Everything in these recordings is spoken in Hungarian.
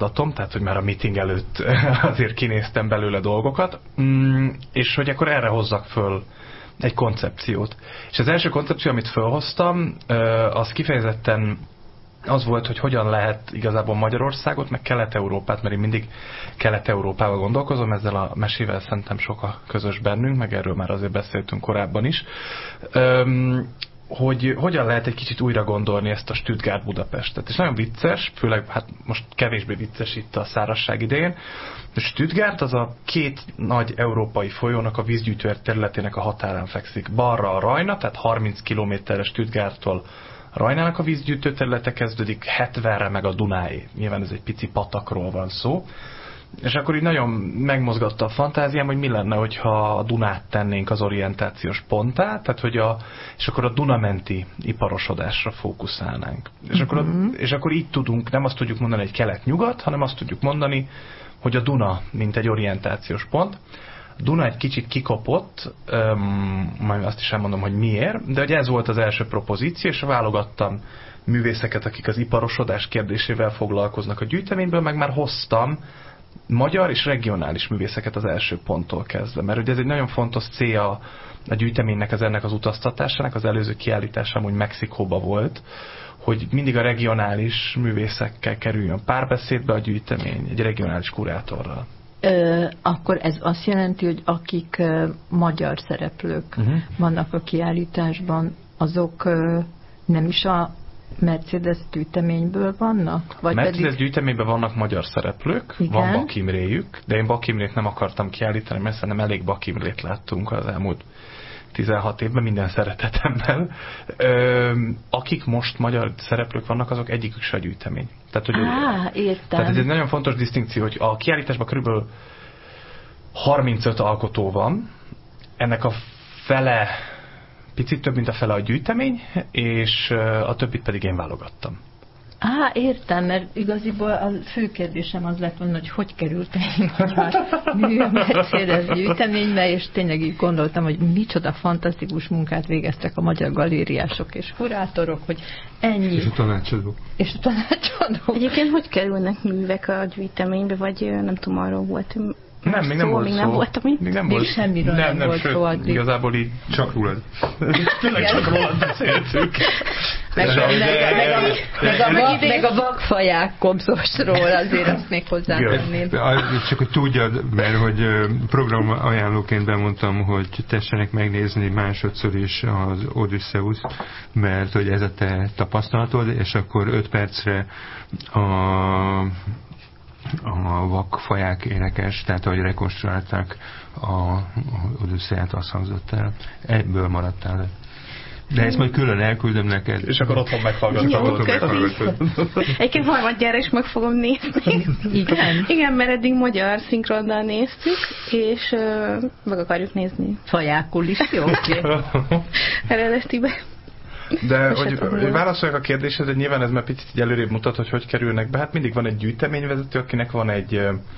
datom, tehát hogy már a meeting előtt azért kinéztem belőle dolgokat, és hogy akkor erre hozzak föl egy koncepciót. És az első koncepció, amit fölhoztam, az kifejezetten az volt, hogy hogyan lehet igazából Magyarországot, meg Kelet-Európát, mert én mindig Kelet-Európával gondolkozom, ezzel a mesével szerintem sok a közös bennünk, meg erről már azért beszéltünk korábban is, hogy hogyan lehet egy kicsit újra gondolni ezt a Stuttgart-Budapestet. És nagyon vicces, főleg hát most kevésbé vicces itt a szárazság idején, de Stuttgart az a két nagy európai folyónak a vízgyűjtő területének a határán fekszik. Balra a Rajna, tehát 30 kilométerre Stuttgarttól Rajnának a vízgyűjtő területe kezdődik, 70-re meg a Dunáé. Nyilván ez egy pici patakról van szó. És akkor így nagyon megmozgatta a fantáziám, hogy mi lenne, hogyha a Dunát tennénk az orientációs ponttá, tehát hogy és akkor a Dunamenti iparosodásra fókuszálnánk. És akkor így tudunk, nem azt tudjuk mondani, hogy kelet-nyugat, hanem azt tudjuk mondani, hogy a Duna, mint egy orientációs pont. A Duna egy kicsit kikopott, majd azt is elmondom, hogy miért, de hogy ez volt az első propozíció, és válogattam művészeket, akik az iparosodás kérdésével foglalkoznak a gyűjteményből, meg már hoztam magyar és regionális művészeket az első ponttól kezdve. Mert ugye ez egy nagyon fontos célja a gyűjteménynek, ennek az utaztatásának, az előző kiállításám úgy Mexikóba volt, hogy mindig a regionális művészekkel kerüljön párbeszédbe a gyűjtemény, egy regionális kurátorral. Akkor ez azt jelenti, hogy akik magyar szereplők vannak a kiállításban, azok nem is a Mercedes gyűjteményből vannak? Vagy Mercedes gyűjteményben vannak magyar szereplők, igen? Van Bak Imréjük, de én Bak Imrét nem akartam kiállítani, mert szerintem elég Bak Imrét láttunk az elmúlt 16 évben, minden szeretetemmel. Akik most magyar szereplők vannak, azok egyikük se a gyűjtemény. Tehát, hogy értem. Tehát ez egy nagyon fontos disztinkció, hogy a kiállításban körülbelül 35 alkotó van, ennek a fele, picit több, mint a fele a gyűjtemény, és a többit pedig én válogattam. Értem, mert igaziból a fő kérdésem az lett volna, hogy került egy magyar mű a Mercedes gyűjteménybe, és tényleg így gondoltam, hogy micsoda fantasztikus munkát végeztek a magyar galériások és kurátorok, hogy ennyi. És a tanácsadók. És a tanácsadók. Egyébként hogy kerülnek művek a gyűjteménybe, vagy nem tudom, arról volt nem, még nem volt még szó. nem volt, amit? Még nem volt. Semmiről nem volt sőt, szó. Igazából így csak rólad. Tényleg csak rólad beszéltük. Meg a vakfaják komszosról azért azt még hozzátenném. Csak hogy tudjad, mert hogy program ajánlóként bemondtam, hogy tessenek megnézni másodszor is az Odysseus, mert hogy ez a te tapasztalatod, és akkor 5 percre a vakfaják énekes, tehát ahogy rekonstruálták a Odüsszeiát, azt hangzott el. Ebből maradtál. De ezt majd külön elküldöm neked. És akkor otthon meghallgatod. Egyébként harmadjára is meg fogom nézni. Igen? Igen, mert eddig magyar szinkronnal néztük, és meg akarjuk nézni. Fajákul is, jó? Eredetibe. De hogy válaszoljak a kérdésedre, nyilván ez már picit így előrébb mutat, hogy kerülnek be. Hát mindig van egy gyűjteményvezető, akinek van egy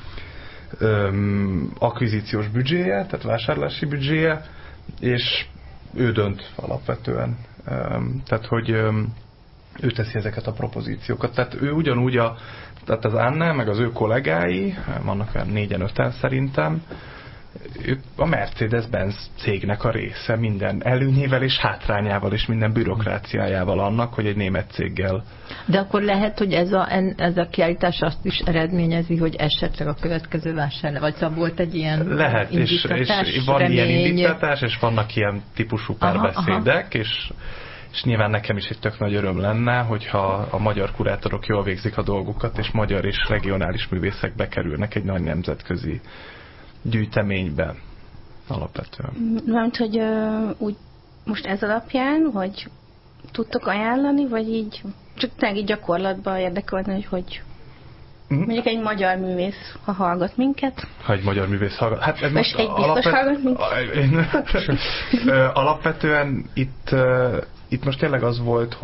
akvizíciós büdzséje, tehát vásárlási büdzséje, és ő dönt alapvetően. Tehát, hogy ő teszi ezeket a propozíciókat. Tehát ő ugyanúgy tehát az Anna, meg az ő kollégái, vannak olyan 4-5-en szerintem, ők a Mercedes-Benz cégnek a része, minden előnyével és hátrányával és minden bürokráciájával annak, hogy egy német céggel. De akkor lehet, hogy ez a kiállítás azt is eredményezi, hogy esetleg a következő vásárlás, vagy szóval volt egy ilyen lehet, indítatás, és van ilyen indítatás, és vannak ilyen típusú párbeszédek, és nyilván nekem is egy tök nagy öröm lenne, hogyha a magyar kurátorok jól végzik a dolgukat, és magyar és regionális művészek bekerülnek egy nagy nemzetközi gyűjteménybe alapvetően. Mert hogy úgy most ez alapján, hogy tudtok ajánlani, vagy így csak tényleg így gyakorlatban érdekelni, hogy mondjuk egy magyar művész, ha hallgat minket. Ha egy magyar művész hallgat. Hát ez most egy biztos hallgat minket. Alapvetően itt most tényleg az volt,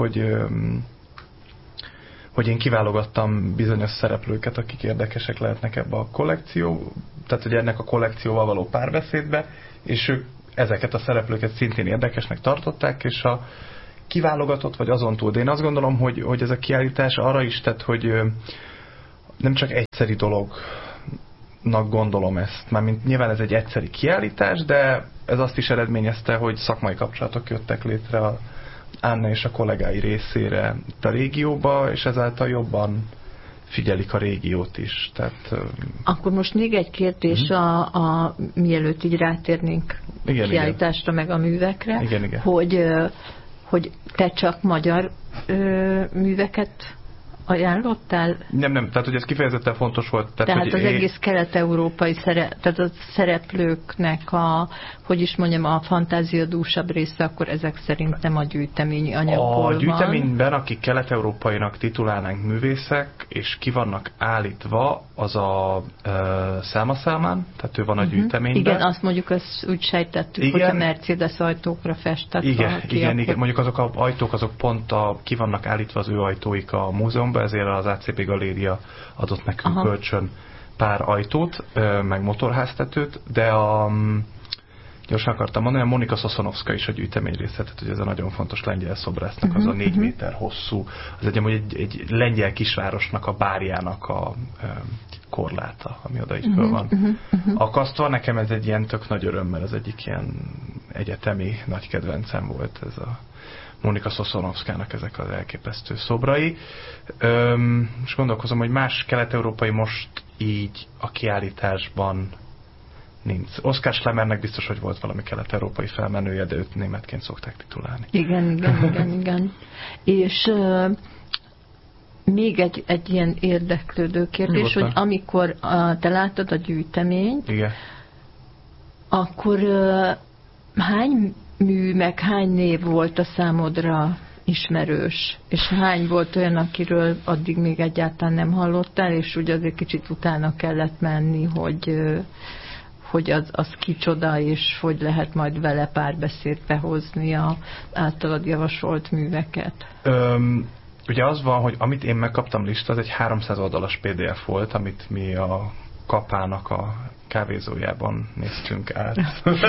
hogy én kiválogattam bizonyos szereplőket, akik érdekesek lehetnek ebbe a kollekció, tehát hogy ennek a kollekcióval való párbeszédbe, és ők ezeket a szereplőket szintén érdekesnek tartották, és a kiválogatott, vagy azon túl. De én azt gondolom, hogy ez a kiállítás arra is tett, hogy nem csak egyszeri dolognak gondolom ezt. Mármint nyilván ez egy egyszeri kiállítás, de ez azt is eredményezte, hogy szakmai kapcsolatok jöttek létre a Anna és a kollégái részére itt a régióba, és ezáltal jobban figyelik a régiót is. Tehát, akkor most még egy kérdés, mielőtt így rátérnénk kiállításra, meg a művekre, igen. Hogy te csak magyar műveket ajánlottál? Nem, tehát hogy ez kifejezetten fontos volt. Tehát hogy az egész kelet-európai tehát a szereplőknek a fantáziadúsabb része, akkor ezek szerint nem a gyűjteményi anyagból van. A gyűjteményben, akik kelet-európainak titulálnánk művészek, és ki vannak állítva, az a Selma Selman, tehát ő van a gyűjteményben. Igen, azt mondjuk azt úgy sejtettük, hogy a Mercedes ajtókra festett. Igen, mondjuk azok az ajtók, azok pont ki vannak állítva az ő ajtóik a múzeumban, ezért az ACP Galéria adott nekünk kölcsön pár ajtót, meg motorháztetőt, de gyorsan akartam mondani, a Monika Szoszonowska is a gyűjtemény része, tehát hogy ez a nagyon fontos lengyel szobrásznak, az a 4 méter hosszú, az egy lengyel kisvárosnak a bárjának a korláta, ami oda így föl van akasztva. Nekem ez egy ilyen tök nagy öröm, mert ez egyik ilyen egyetemi nagy kedvencem volt ez a Monika Szoszonowskának ezek az elképesztő szobrai. És gondolkozom, hogy más kelet-európai most így a kiállításban nincs. Oskar Schlemmernek biztos, hogy volt valami kelet-európai felmenője, de őt németként szokták titulálni. Igen. És még egy ilyen érdeklődő kérdés, hogy amikor te láttad a gyűjteményt, igen, akkor hány mű, meg hány név volt a számodra ismerős, és hány volt olyan, akiről addig még egyáltalán nem hallottál, és úgy azért kicsit utána kellett menni, hogy az kicsoda, és hogy lehet majd vele párbeszédbe hozni a általad javasolt műveket? Ugye az van, hogy amit én megkaptam lista, az egy 300 oldalas PDF volt, amit mi a Kapának a kávézójában néztünk át.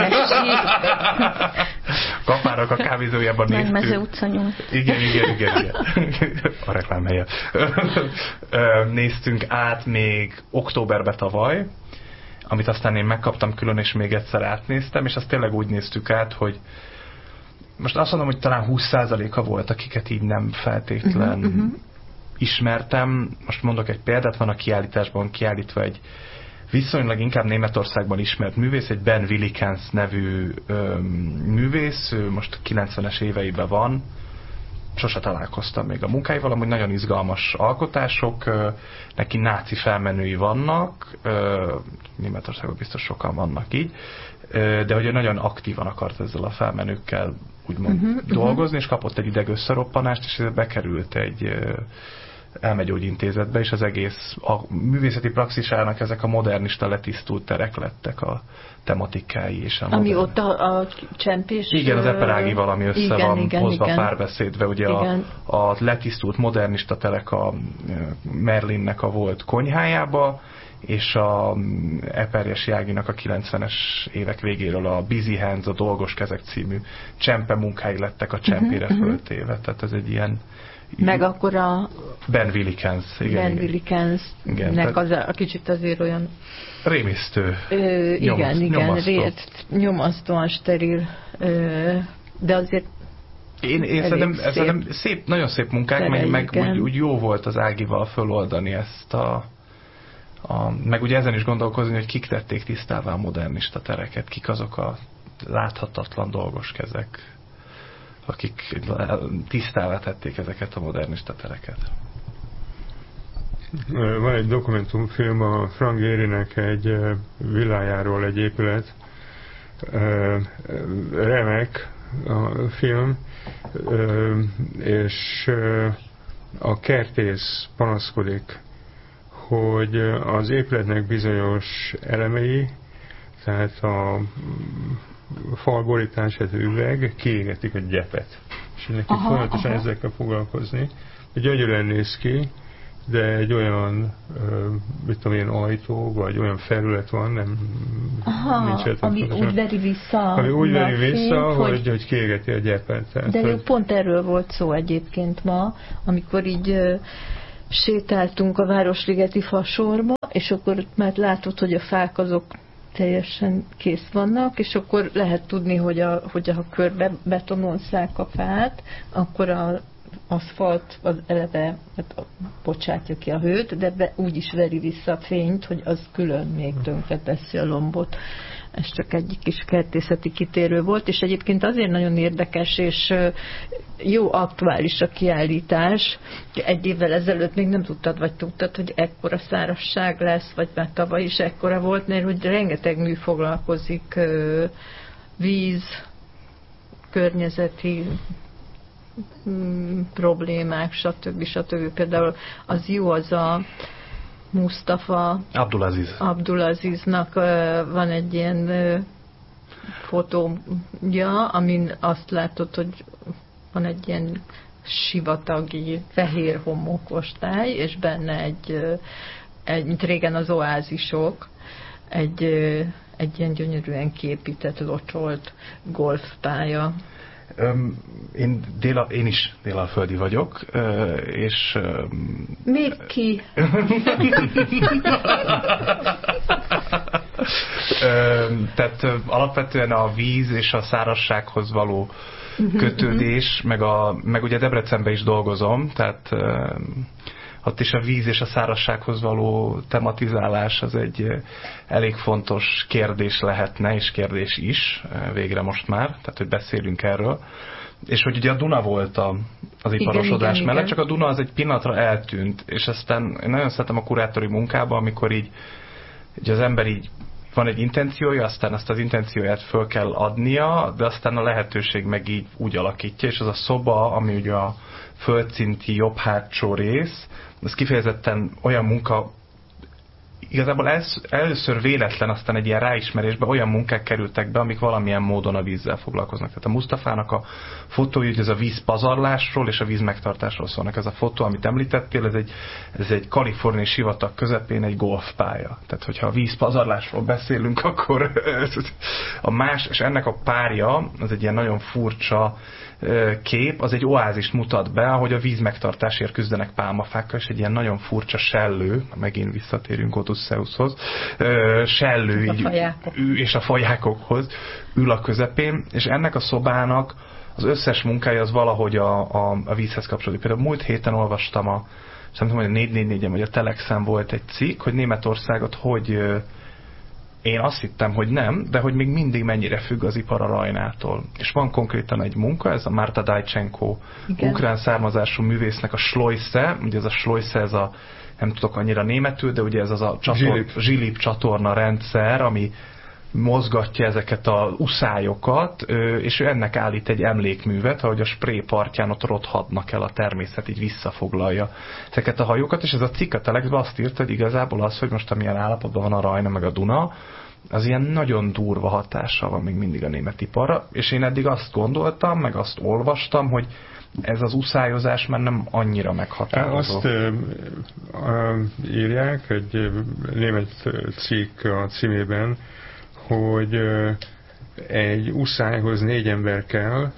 Kapának a kávézójában néztünk. Mező utca 8. Igen. A reklámhelye. Néztünk át még októberben tavaly, amit aztán én megkaptam külön, és még egyszer átnéztem, és azt tényleg úgy néztük át, hogy most azt mondom, hogy talán 20%-a volt, akiket így nem feltétlen ismertem. Most mondok egy példát, van a kiállításban kiállítva egy viszonylag inkább Németországban ismert művész, egy Ben Willikens nevű művész, ő most 90-es éveiben van, sose találkoztam még a munkáival, amúgy nagyon izgalmas alkotások, neki náci felmenői vannak, Németországban biztos sokan vannak így, de hogy nagyon aktívan akart ezzel a felmenőkkel úgymond dolgozni, és kapott egy idegösszeroppanást, és ez bekerült egy elmegyógyintézetbe, és az egész a művészeti praxisának ezek a modernista letisztult terek lettek a tematikái. És ami ott a csempés... Igen, az eperági valami össze van hozva párbeszédve, ugye a letisztult modernista terek a Merlinnek a volt konyhájába, és a Eperjes Jáginak a 90-es évek végéről a Busy Hands, a Dolgos kezek című csempe munkái lettek a csempére föltéve. Tehát ez egy ilyen... Meg akkor a... Ben Willikens. Ben Willikensnek az a kicsit azért olyan... rémisztő. Igen, nyomasztóan steril, de azért én szerintem szép, nagyon szép munkák, meg úgy jó volt az Ágival föloldani ezt meg ugye ezen is gondolkozni, hogy kik tették tisztává a modernista tereket, kik azok a láthatatlan dolgos kezek, akik tisztává tették ezeket a modernista tereket. Van egy dokumentumfilm a Frank Gehrynek egy villájáról, egy épület. Remek a film, és a kertész panaszkodik, hogy az épületnek bizonyos elemei, tehát a falborítás, ez üveg, kiégetik a gyepet. És neki folyamatosan ezzel kell foglalkozni. Gyönyörűen néz ki, de egy olyan, mit tudom én, ajtó, vagy olyan felület van, nincs ami úgy veri vissza, hogy kiégeti a gyepet. De pont erről volt szó egyébként ma, amikor így sétáltunk a Városligeti fasorba, és akkor már látod, hogy a fák azok teljesen kész vannak, és akkor lehet tudni, hogy ha körbe betonolszák a fát, akkor az aszfalt az eleve bocsátja ki a hőt, de úgy is veri vissza a fényt, hogy az külön még tönkre teszi a lombot. Ez csak egy kis kertészeti kitérő volt, és egyébként azért nagyon érdekes, és jó aktuális a kiállítás. Egy évvel ezelőtt még nem tudtad, hogy ekkora szárazság lesz, vagy már tavaly is ekkora volt, mert hogy rengeteg mű foglalkozik víz, környezeti problémák, stb. Például az jó az a Mustafa Abdulaziznak van egy ilyen fotója, amin azt látod, hogy van egy ilyen sivatagi fehér homokostály, és benne mint régen az oázisok, egy ilyen gyönyörűen kiépített, locsolt golfpálya. Én is délalföldi vagyok, és... Még ki? Tehát alapvetően a víz és a szárazsághoz való kötődés, meg ugye Debrecenben is dolgozom, tehát ott is a víz és a szárazsághoz való tematizálás az egy elég fontos kérdés lehetne, és kérdés is, végre most már, tehát hogy beszélünk erről. És hogy ugye a Duna volt az iparosodás mellett, csak a Duna az egy pillanatra eltűnt, és aztán én nagyon szeretem a kurátori munkában, amikor így az ember így van egy intenciója, aztán azt az intencióját föl kell adnia, de aztán a lehetőség meg így úgy alakítja, és az a szoba, ami ugye a földszinti jobb hátsó rész, az kifejezetten olyan munka, igazából először véletlen, aztán egy ilyen ráismerésben olyan munkák kerültek be, amik valamilyen módon a vízzel foglalkoznak. Tehát a Mustafának a fotói, hogy ez a vízpazarlásról és a vízmegtartásról szólnak. Ez a fotó, amit említettél, ez egy kaliforniai sivatag közepén egy golfpálya. Tehát, hogyha a vízpazarlásról beszélünk, akkor és ennek a párja, az egy ilyen nagyon furcsa kép, az egy oázist mutat be, ahogy a vízmegtartásért küzdenek pálmafákkal, és egy ilyen nagyon furcsa sellő, megint visszatérünk Odysseushoz, sellő így, és a fajákokhoz ül a közepén, és ennek a szobának az összes munkája az valahogy a vízhez kapcsolódik. Például múlt héten olvastam szerintem, hogy a 444-en vagy a Telexen volt egy cikk, hogy Németországot én azt hittem, hogy nem, de hogy még mindig mennyire függ az ipar a rajnától. És van konkrétan egy munka, ez a Marta Dajcsenko ukrán származású művésznek a Schleuse, ugye ez a Schleuse, ez a, nem tudok annyira németül, de ugye ez az a zsilip csatorna rendszer, ami mozgatja ezeket a uszályokat, és ő ennek állít egy emlékművet, ahogy a Spree partján ott rothadnak el, a természet így visszafoglalja ezeket a hajókat, és ez a cikk a Telexben azt írta, hogy igazából az, hogy most amilyen állapotban van a Rajna meg a Duna, az ilyen nagyon durva hatással van még mindig a német iparra, és én eddig azt gondoltam, meg azt olvastam, hogy ez az uszályozás már nem annyira meghatározó. Azt írják, egy német cikk a címében, hogy egy uszályhoz 4 ember kell,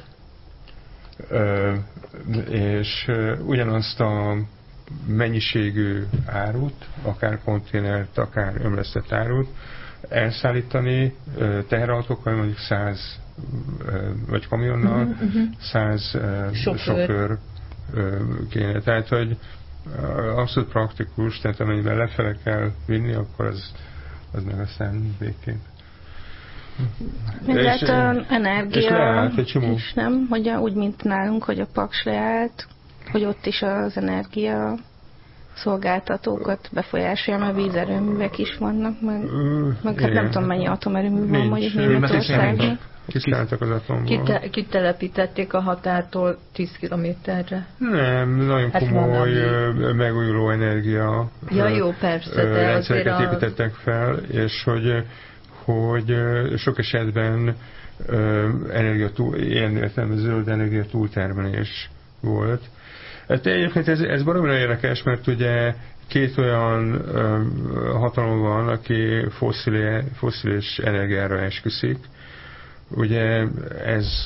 és ugyanazt a mennyiségű árut, akár konténert, akár ömlesztett árut elszállítani teherautókkal, mondjuk 100 vagy kamionnal, 100 sofőr kéne. Tehát, hogy abszolút praktikus, tehát amennyiben lefele kell vinni, akkor az meg aztán végképp. Meg lehet az energia is, nem? Hogy úgy, mint nálunk, hogy a Paks leállt, hogy ott is az energia szolgáltatókat befolyásolja, mert vízerőművek is vannak, meg hát nem tudom, mennyi atomerőmű van mondjuk Németországban. Kiszálltak az atomból. Kitelepítették a határtól 10 kilométerre. Nem, nagyon komoly megújuló energia jó, persze, de rendszereket építettek fel, és hogy sok esetben ilyen értelemben zöld energia túltermelés volt. Hát egyébként ez baromira érdekes, mert ugye 2 olyan hatalom van, aki fosszilis energiára esküszik. Ugye ez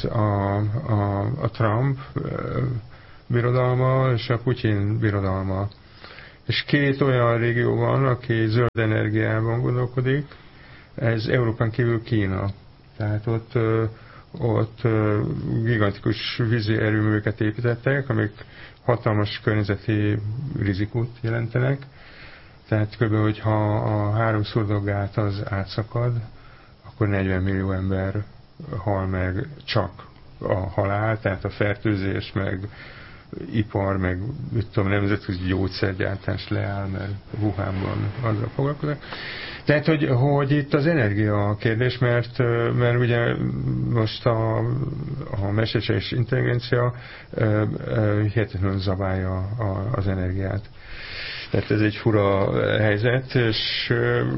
a Trump birodalma és a Putyin birodalma. És 2 olyan régió van, aki zöld energiában gondolkodik, ez Európán kívül Kína. Tehát ott gigantikus vízi erőműveket építettek, amik hatalmas környezeti rizikót jelentenek. Tehát kb. Hogyha a 3 szurdokgát az átszakad, akkor 40 millió ember hal meg csak a halál, tehát a fertőzés, meg ipar, meg nemzetközi gyógyszergyártás leáll, mert Wuhanban azzal foglalkoznak. Tehát, hogy itt az energia a kérdés, mert ugye most a mesterséges intelligencia hihetetlenül zabálja az energiát. Tehát ez egy fura helyzet, és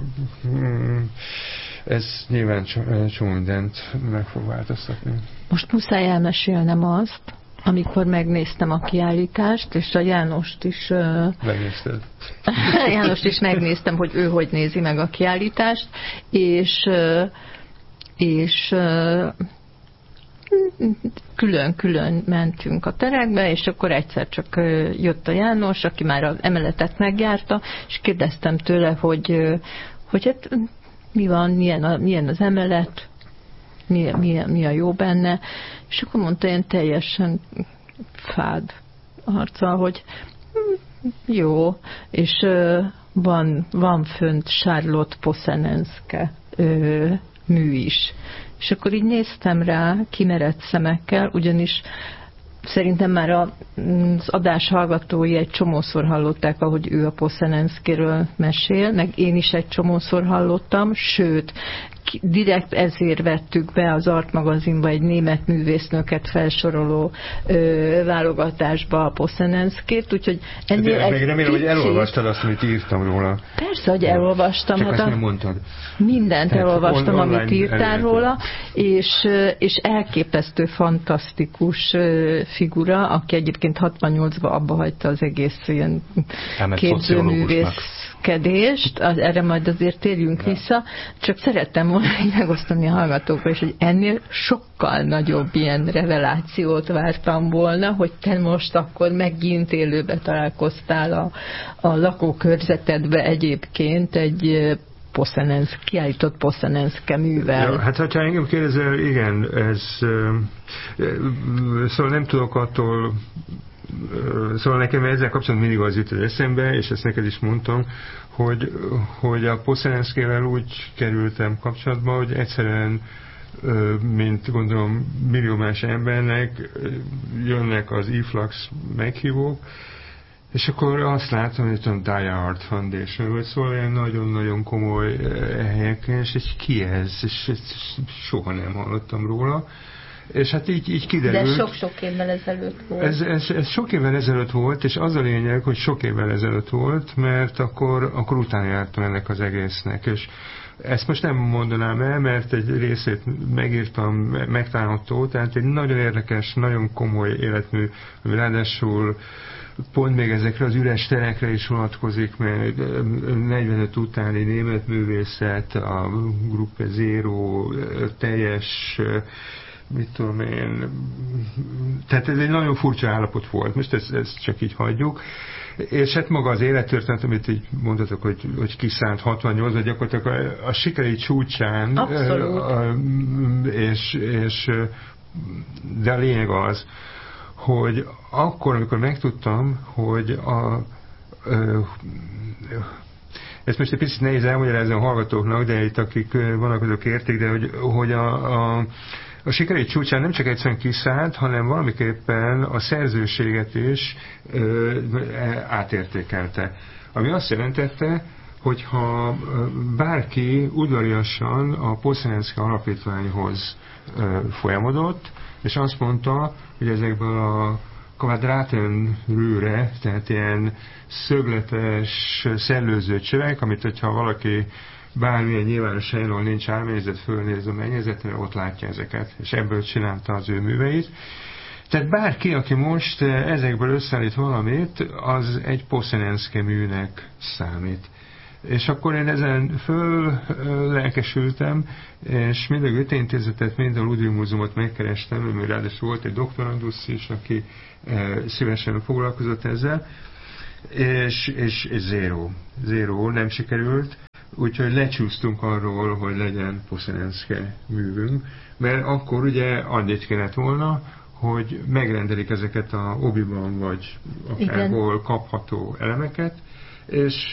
ez nyilván csomó mindent meg fog változtatni. Most muszáj elmesélnem azt, amikor megnéztem a kiállítást, és a Jánost is... Megnézted? Jánost is megnéztem, hogy ő hogy nézi meg a kiállítást, és külön-külön mentünk a terekbe, és akkor egyszer csak jött a János, aki már az emeletet megjárta, és kérdeztem tőle, hogy hát mi van, milyen az emelet, mi a jó benne, és akkor mondta ilyen teljesen fád arccal, hogy jó, és van fönt Charlotte Posenenske mű is. És akkor így néztem rá kimerett szemekkel, ugyanis szerintem már az adás hallgatói egy csomószor hallották, ahogy ő a Posenenszkéről mesél, meg én is egy csomószor hallottam, sőt, direkt ezért vettük be az Art magazinba egy német művésznőket felsoroló válogatásba a Posenenszkét, úgyhogy ennél egy remélem, hogy elolvastad azt, amit írtam róla. Persze, hogy elolvastam. Csak ezt nem mondtad. Mindent tehát elolvastam, amit írtál róla, és elképesztő, fantasztikus figura, aki egyébként 68-ban abba hagyta az egész ilyen képzőművészkedést, erre majd azért térjünk vissza, csak szerettem volna megosztani a hallgatókra is, hogy ennél sokkal nagyobb ilyen revelációt vártam volna, hogy te most akkor megint élőbe találkoztál a lakókörzetedbe egyébként egy kiállított Posenenszke művel. Ja, hát ha engem kérdezel, igen, ez szóval nem tudok attól, szóval nekem ezzel kapcsolatban mindig az jut az eszembe, és ezt neked is mondtam, hogy a Posenenszkével úgy kerültem kapcsolatba, hogy egyszerűen, mint gondolom millió más embernek jönnek az e-flux meghívók, és akkor azt látom, hogy a Die Hard Foundation, vagy szóval olyan nagyon-nagyon komoly helyeken, és ki ez? És soha nem hallottam róla. És hát így kiderült. De sok évvel ezelőtt volt. Ez sok évvel ezelőtt volt, és az a lényeg, hogy sok évvel ezelőtt volt, mert akkor utána jártam ennek az egésznek, és ezt most nem mondanám el, mert egy részét megírtam, megtalálható, tehát egy nagyon érdekes, nagyon komoly életmű, ami ráadásul pont még ezekre az üres terekre is vonatkozik, mert 45 utáni német művészet, a Gruppe Zero, teljes, mit tudom én, tehát ez egy nagyon furcsa állapot volt, most ezt csak így hagyjuk, és hát maga az élettörténet, amit így mondhatok, hogy kiszállt 68-ban, gyakorlatilag a sikerei csúcsán, de a lényeg az, hogy akkor, amikor megtudtam, hogy ezt most egy picit nehéz elmagyarázni a hallgatóknak, de itt akik vannak, azok értik, de hogy a sikerei csúcsán nem csak egyszerűen kiszállt, hanem valamiképpen a szerzőséget is átértékelte. Ami azt jelentette, hogyha bárki udvariasan a Posenenszke alapítványhoz folyamodott, és azt mondta, hogy ezekből a kvadrátenrőre, tehát ilyen szögletes, szellőző csövek, amit hogyha valaki bármilyen nyilvános helyen, ahol nincs ármélyzet, fölnéz a mennyezetre, ott látja ezeket, és ebből csinálta az ő műveit. Tehát bárki, aki most ezekből összeállít valamit, az egy Posenenszke műnek számít. És akkor én ezen föl lelkesültem, és mind a Goethe Intézetet, mind a Ludwig Múzeumot megkerestem, mert ráadásul volt egy doktorandusz is, aki szívesen foglalkozott ezzel, és zero nem sikerült, úgyhogy lecsúsztunk arról, hogy legyen Posenenske művünk, mert akkor ugye annyit kellett volna, hogy megrendelik ezeket a Obiban vagy akárhol kapható elemeket, és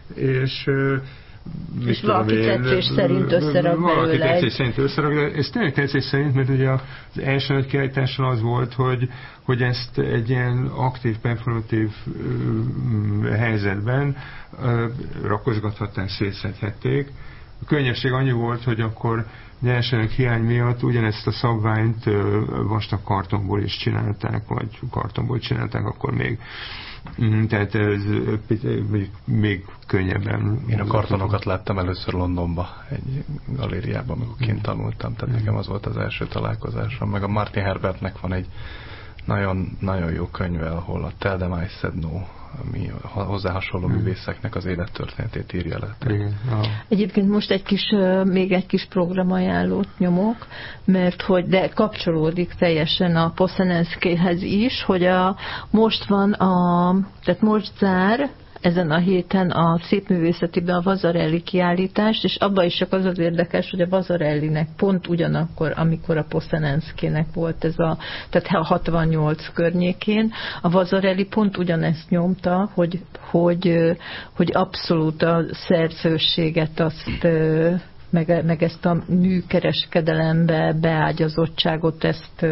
valaki tetszés szerint összerak belőle. Valaki tetszés szerint összerak, de ez tényleg tetszés szerint, mert ugye az első nagy kiállítással az volt, hogy ezt egy ilyen aktív, performatív helyzetben rakosgathatták, szétszedhették. A könnyesség annyi volt, hogy akkor nyersanyag hiány miatt ugyanezt a szabványt vastag kartonból is csinálták, vagy kartonból csinálták akkor még. Tehát ez még könnyebben. Én a kartonokat láttam először Londonba, egy galériában, amikor kint tanultam, tehát nekem az volt az első találkozásom. Meg a Martin Herbertnek van egy nagyon, nagyon jó könyve, ahol a Tell Them I Said No, ami hozzá hasonló művészeknek az élettörténetét írja le. Egyébként most még egy kis programajánlót nyomok, mert de kapcsolódik teljesen a Posenenskéhez is, hogy most zár ezen a héten a Szépművészetiben a Vasarely kiállítást, és abban is csak az érdekes, hogy a Vasarelynek pont ugyanakkor, amikor a Posenenskének volt tehát 68 környékén, a Vasarely pont ugyanezt nyomta, hogy abszolút a szerzőséget azt meg ezt a műkereskedelembe beágyazottságot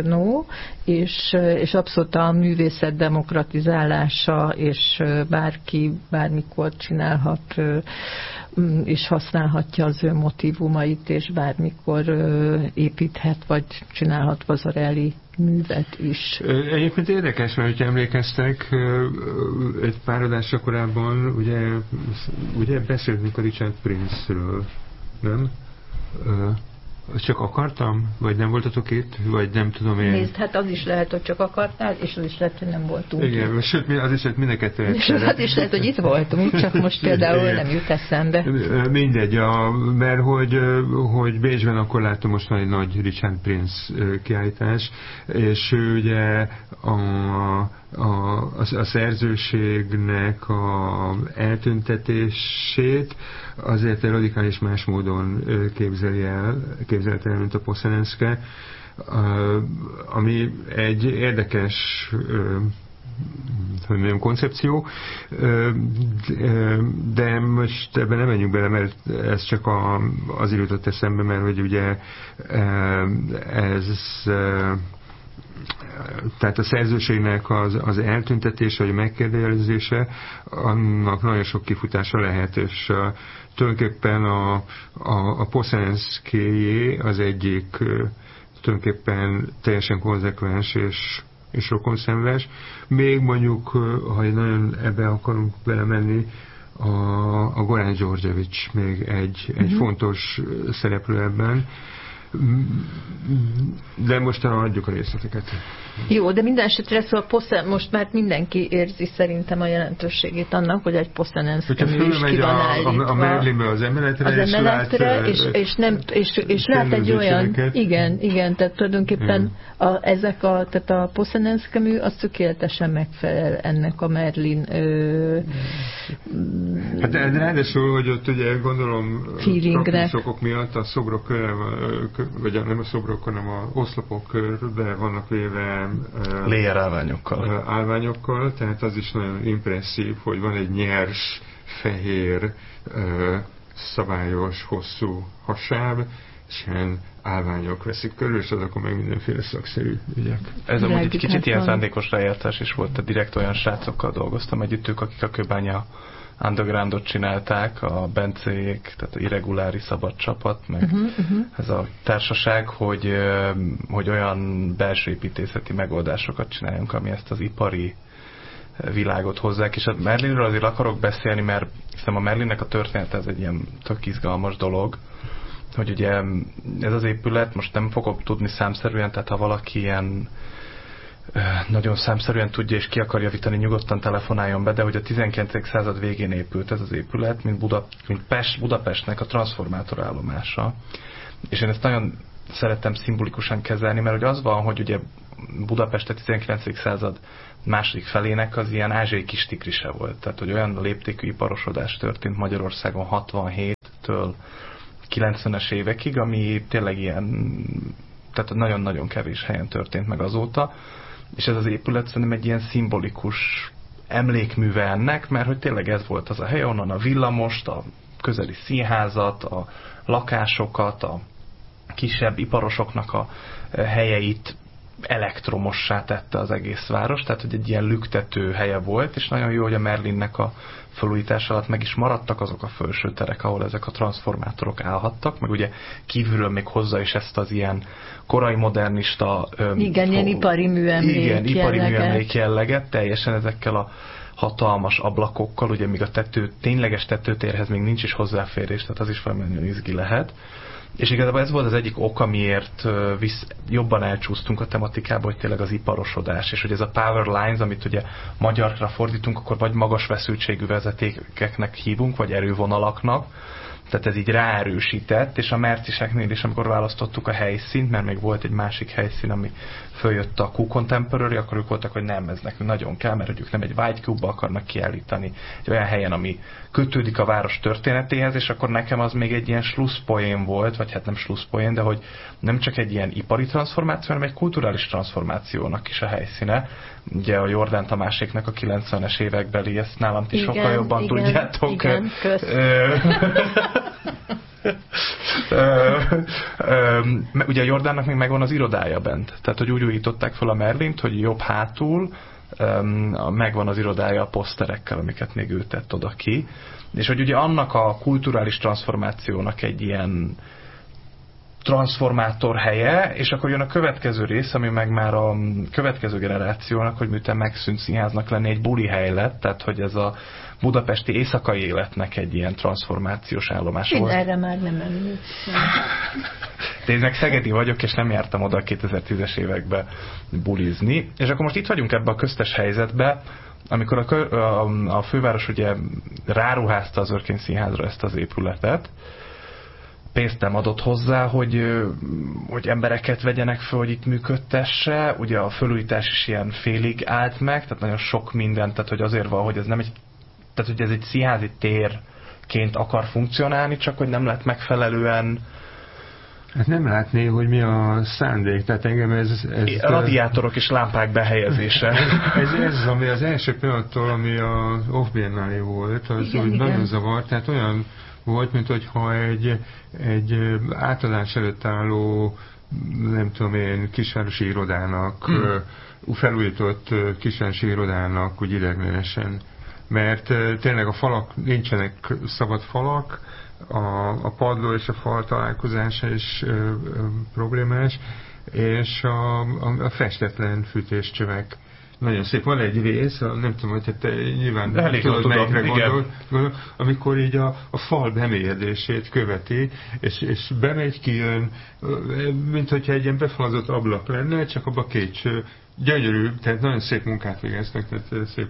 és abszolút a művészet demokratizálása, és bárki bármikor csinálhat és használhatja az ő motívumait, és bármikor építhet, vagy csinálhat Vasarely művet is. Egyébként érdekes, mert hogyha emlékeztek, egy pár adásra korábban ugye beszéltünk a Richard Prince-ről, nem? Csak akartam? Vagy nem voltatok itt? Vagy nem tudom én? Nézd, hát az is lehet, hogy csak akartál, és az is lehet, hogy nem voltunk. Igen, sőt, az is lehet, mind a kettő. És az is lehet, hogy itt voltunk, csak most például nem jut eszembe. Mindegy, mert hogy Bécsben akkor láttam most egy nagy Richard Prince kiállítás, és ugye a szerzőségnek a eltüntetését azért radikális más módon képzelte el, mint a Posenenske, ami egy érdekes koncepció, de most ebben nem menjünk bele, mert ez csak az jutott eszembe, mert hogy ugye tehát a szerzőségnek az eltüntetése, vagy megkérdőjelezése, annak nagyon sok kifutása lehet, és tulajdonképpen a Posenenskéjé az egyik tulajdonképpen teljesen konzekvens és rokonszenves. Még mondjuk, ha nagyon ebbe akarunk belemenni, a Goran Djordjevic még egy fontos szereplő ebben. De most adjuk a részleteket. Jó, de minden esetre most már mindenki érzi szerintem a jelentőségét annak, hogy egy Posenenske mű is ki van állítva. A Merlinbe az emeletre, és lát egy olyan, igen, tehát tulajdonképpen tehát a Posenenske mű az tökéletesen megfelel ennek a Merlin hát ráadásul, hogy ott ugye gondolom praktikusokok miatt a szobrok vagy nem a szobrok, hanem az oszlopok be vannak véve léjer állványokkal, tehát az is nagyon impresszív, hogy van egy nyers, fehér, szabályos, hosszú hasáb, és ilyen állványok veszik körül, és azok meg mindenféle szakszerű ügyek. Ez amúgy egy kicsit ilyen szándékos rájátszás is volt, tehát direkt olyan srácokkal dolgoztam együttük, akik a Kőbánya undergroundot csinálták, a Bencéjék, tehát a irregulári szabad csapat, meg ez a társaság, hogy olyan belső építészeti megoldásokat csináljunk, ami ezt az ipari világot hozzák, és a Merlinről azért akarok beszélni, mert hiszem a Merlinnek a története ez egy ilyen tök izgalmas dolog, hogy ugye ez az épület, most nem fogok tudni számszerűen, tehát ha valaki ilyen nagyon számszerűen tudja és ki akar javítani, nyugodtan telefonáljon be, de hogy a 19. század végén épült ez az épület, mint Budapestnek a transformátorállomása. És én ezt nagyon szerettem szimbolikusan kezelni, mert ugye az van, hogy ugye Budapest a 19. század második felének az ilyen ázsiai kis tigrise volt. Tehát, hogy olyan léptékű iparosodás történt Magyarországon 67-től 90-es évekig, ami tényleg ilyen, tehát nagyon-nagyon kevés helyen történt meg azóta, és ez az épület szerintem egy ilyen szimbolikus emlékműve ennek, mert hogy tényleg ez volt az a hely, onnan a villamost, a közeli színházat, a lakásokat, a kisebb iparosoknak a helyeit elektromossá tette az egész város, tehát hogy egy ilyen lüktető helye volt, és nagyon jó, hogy a Merlinnek a felújítás alatt meg is maradtak azok a felső terek, ahol ezek a transformátorok állhattak, meg ugye kívülről még hozzá is ezt az ilyen korai modernista... Igen, ilyen ipari műemlék igen, ipari műemlék jelleget, teljesen ezekkel a hatalmas ablakokkal, ugye még a tényleges tetőtérhez még nincs is hozzáférés, tehát az is valami izgi lehet. És igazából ez volt az egyik ok, amiért jobban elcsúsztunk a tematikába, hogy tényleg az iparosodás, és hogy ez a power lines, amit ugye magyarra fordítunk, akkor vagy magas feszültségű vezetékeknek hívunk, vagy erővonalaknak, tehát ez így ráerősített, és a Merciseknél is, amikor választottuk a helyszínt, mert még volt egy másik helyszín, ami följött a Q Contemporary, akkor ők voltak, hogy nem, ez nekünk nagyon kell, mert ők nem egy White Cube-ba akarnak kiállítani, egy olyan helyen, ami kötődik a város történetéhez, és akkor nekem az még egy ilyen slusszpoén volt, vagy hát nem slusszpoén, de hogy nem csak egy ilyen ipari transformáció, hanem egy kulturális transformációnak is a helyszíne. Ugye a Jordán Tamáséknak a 90-es évekbeli, ezt nálam ti sokkal jobban tudjátok. Igen, ugye a Jordánnak még megvan az irodája bent. Tehát, hogy úgy újították fel a Merlint, hogy jobb hátul megvan az irodája a poszterekkel, amiket még ő tett oda ki. És hogy ugye annak a kulturális transformációnak egy ilyen transformátor helye, és akkor jön a következő rész, ami meg már a következő generációnak, hogy miután megszűnt színháznak lenni, egy buli hely lett, tehát hogy ez a budapesti éjszakai életnek egy ilyen transformációs állomás volt. Erre már nem emlékszem. De én meg szegedi vagyok, és nem jártam oda a 2010-es évekbe bulizni. És akkor most itt vagyunk ebbe a köztes helyzetbe, amikor a főváros ugye ráruházta az Örkény Színházra ezt az épületet, pénzt nem adott hozzá, hogy embereket vegyenek fel, hogy itt működtesse. Ugye a felújítás is ilyen félig állt meg, tehát nagyon sok minden, tehát hogy azért van, hogy ez nem egy, tehát hogy ez egy színházi térként akar funkcionálni, csak hogy nem lett megfelelően. Hát nem látni, hogy mi a szándék, tehát engem ez radiátorok és lámpák behelyezése. ez ami az első pillanattól, ami a Off Biennale volt, az igen, úgy igen. Nagyon zavart, tehát olyan volt, mint hogyha egy átadás előtt álló, nem tudom én, kisvárosi irodának, felújított kisvárosi irodának úgy ideiglenesen. Mert tényleg a falak, nincsenek szabad falak, a padló és a fal találkozása is problémás, és a festetlen fűtéscsövek. Nagyon szép. Van egy rész, nem tudom, hogy te nyilván tudod, melyikre gondol, amikor így a fal bemélyedését követi, és bemegy, kijön, mint hogyha egy ilyen befalazott ablak lenne, csak abban két cső. Gyönyörű, tehát nagyon szép munkát végeztek, tehát szép...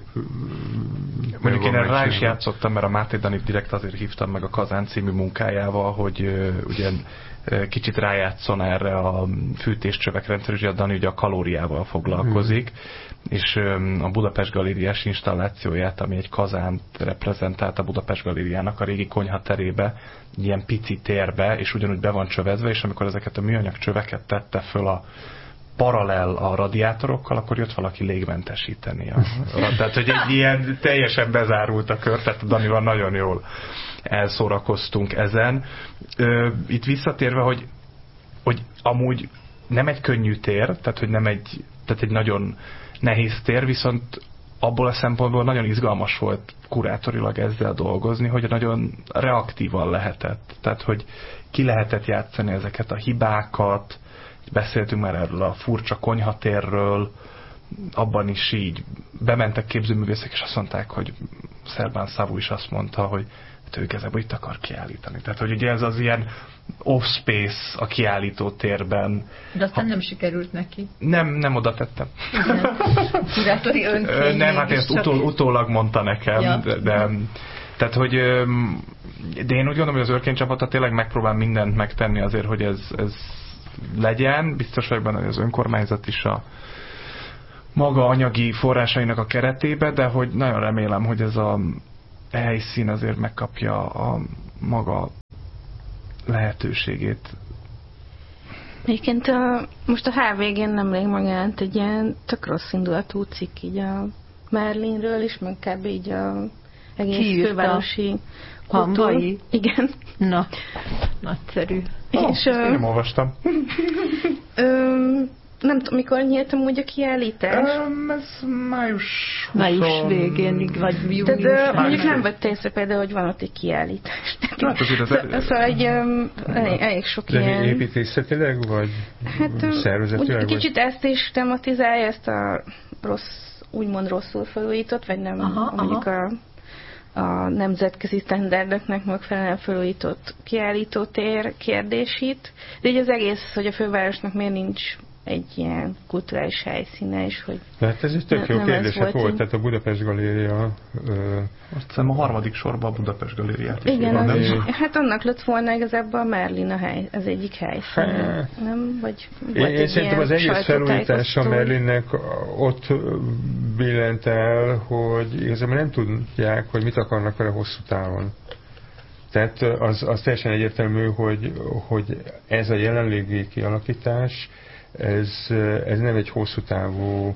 Mondjuk én rá is játszottam, mert a Máté Danit direkt azért hívtam meg a Kazán című munkájával, hogy ugye kicsit rájátszon erre a fűtéscsövek rendszerűen, a Dani ugye a kalóriával foglalkozik, és a Budapest Galériás installációját, ami egy Kazánt reprezentált a Budapest Galériának a régi konyhaterébe, ilyen pici térbe, és ugyanúgy be van csövezve, és amikor ezeket a műanyag csöveket tette föl a paralel a radiátorokkal, akkor jött valaki légmentesíteni. Tehát, hogy egy ilyen teljesen bezárult a kör, tehát Danival nagyon jól elszórakoztunk ezen. Itt visszatérve, hogy amúgy nem egy könnyű tér, tehát, hogy nem egy nagyon nehéz tér, viszont abból a szempontból nagyon izgalmas volt kurátorilag ezzel dolgozni, hogy nagyon reaktívan lehetett. Tehát, hogy ki lehetett játszani ezeket a hibákat, beszéltünk már erről a furcsa konyhatérről, abban is így bementek képzőművészek, és azt mondták, hogy Szerbán Szabó is azt mondta, hogy ő igazából itt akar kiállítani. Tehát, hogy ugye ez az ilyen off-space a kiállító térben. De aztán nem sikerült neki. Nem oda tettem. Kurátori önkény. Nem, hát ezt utólag mondta nekem, ja. de tehát, hogy de én úgy gondolom, hogy az Örkény csapata tényleg megpróbál mindent megtenni azért, hogy ez legyen. Biztos vagyok benne, hogy az önkormányzat is a maga anyagi forrásainak a keretébe, de hogy nagyon remélem, hogy ez a helyszín azért megkapja a maga lehetőségét. Egyébként most a HVG-n nemrég megjelent egy ilyen tök rossz indulatú cikk így a Merlinről is, meg kb. Így a egész fővárosi Hamvai? Igen. Na, nagyszerű. És én nem olvastam. Nem tudom, mikor nyíltam úgy a kiállítás. Ez május végén, vagy június. Tehát mondjuk nem vett észre például, hogy van ott egy kiállítás. Hát szóval egy elég sok ilyen... építészetileg, vagy szervezetileg? Kicsit ezt is tematizálja, ezt a úgymond rosszul felújított, vagy nem, mondjuk a nemzetközi sztenderdeknek megfelelően felújított kiállítótér kérdését. De így az egész, hogy a fővárosnak miért nincs egy ilyen kulturális helyszíne is, hogy hát ez egy tök jó kérdés volt, tehát a Budapest Galéria... Azt hiszem a harmadik sorban a Budapest Galériát is. Igen, hát annak lett volna igazából a Merlin az egyik helyszín. Nem? Vagy én szerintem az egész felújítás a Merlinnek ott billent el, hogy igazából nem tudják, hogy mit akarnak vele hosszú távon. Tehát az teljesen egyértelmű, hogy ez a jelenlégi kialakítás, ez nem egy hosszú távú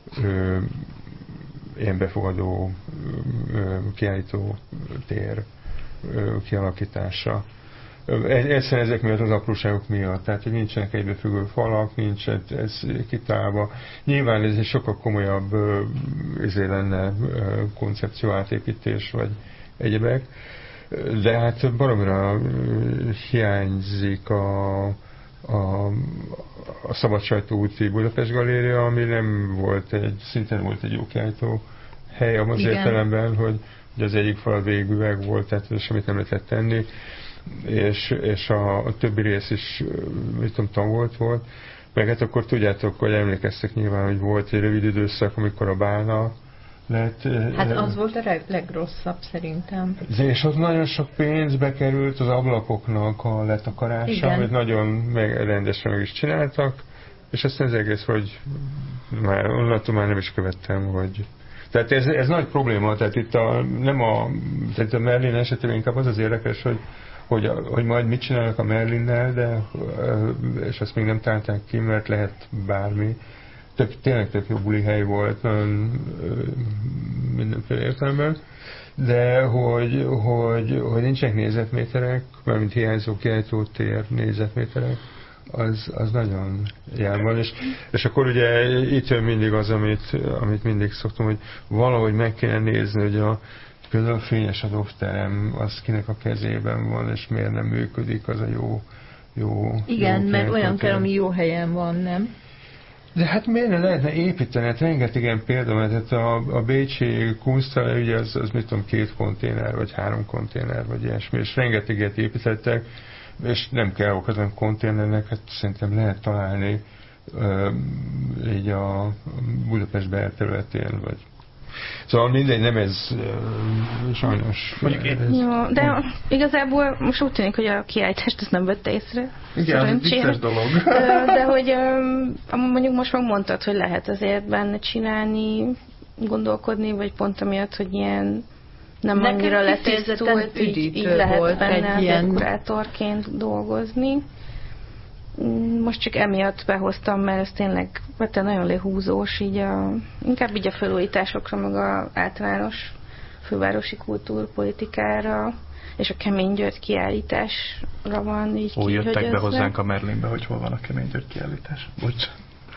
ilyen befogadó kiállító tér kialakítása. Egyszerűen ezek miatt, az apróságok miatt, tehát hogy nincsenek egybefüggő falak, nincs ez kitalálva. Nyilván ez egy sokkal komolyabb lenne koncepció átépítés, vagy egyebek, de hát baromira hiányzik a Szabadsajtó úti Budapest Galéria, ami nem volt szintén volt egy jó kiállító hely az értelemben, hogy az egyik fal végüveg volt, tehát semmit nem lehetett tenni, és a többi rész is, mit tudom, tangolt volt. Meg hát akkor tudjátok, hogy emlékeztek nyilván, hogy volt egy rövid időszak, amikor a Bálna lett. Hát az volt a legrosszabb szerintem. És ott nagyon sok pénz bekerült az ablakoknak a letakarása, hogy nagyon rendesen meg is csináltak, és aztán az egész, hogy onnantól már nem is követtem, hogy... Tehát ez nagy probléma, tehát itt tehát a Merlin esetében inkább az érdekes, hogy majd mit csinálnak a Merlinnel, és azt még nem találták ki, mert lehet bármi. Tényleg tök jó buli hely volt, mindenféle értelemben, de hogy nincsenek négyzetméterek, mármint hiányzó kiállítótér négyzetméterek, az nagyon jár van, és akkor ugye itt jön mindig az, amit mindig szoktam, hogy valahogy meg kéne nézni, hogy például a fényes adóterem az kinek a kezében van, és miért nem működik az a jó igen, mert olyan kell, ami jó helyen van, nem? De hát miért ne lehetne építeni? Hát rengeteg ilyen példa, mert hát a bécsi Kunsthalle, ugye az mit tudom, 2 konténer, vagy 3 konténer, vagy ilyesmi, és rengeteget építettek, és nem kell okazan konténernek, hát szerintem lehet találni így a Budapest belterületén, vagy szóval mindegy, nem ez sajnos. Jó, de igazából most úgy tűnik, hogy a kiállítást ezt nem vette észre. Igen, ez vicces dolog. De hogy mondjuk most megmondtad, hogy lehet azért benne csinálni, gondolkodni, vagy pont amiatt, hogy ilyen nem annyira letisztult, így lehet benne dekorátorként dolgozni. Most csak emiatt behoztam, mert ez tényleg nagyon lehúzós, inkább így a felújításokra, meg az általános fővárosi kultúrpolitikára, és a Kemény György kiállításra van így jöttek be hozzánk a Merlinbe, hogy hol van a Kemény György kiállítás. Bocs.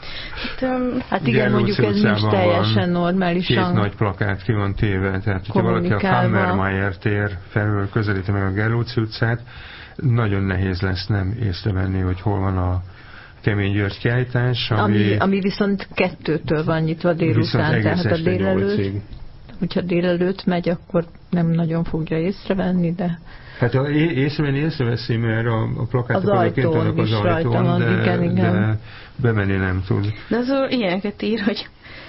Hát igen, mondjuk ez nincs teljesen normálisan. 2 nagy plakát ki van téve, tehát hogyha valaki a Hammermeyer tér felől közelíti meg a Gerlóci utcát, nagyon nehéz lesz nem észrevenni, hogy hol van a Kemény György kiállítás, ami viszont 2-től van nyitva délután, tehát a délelőtt. Hogyha délelőtt megy, akkor nem nagyon fogja észrevenni, de... Hát észreveszi, mert a plakátok azok vannak az ajtón, de bemenni nem tud. De azon ilyeneket ír, hogy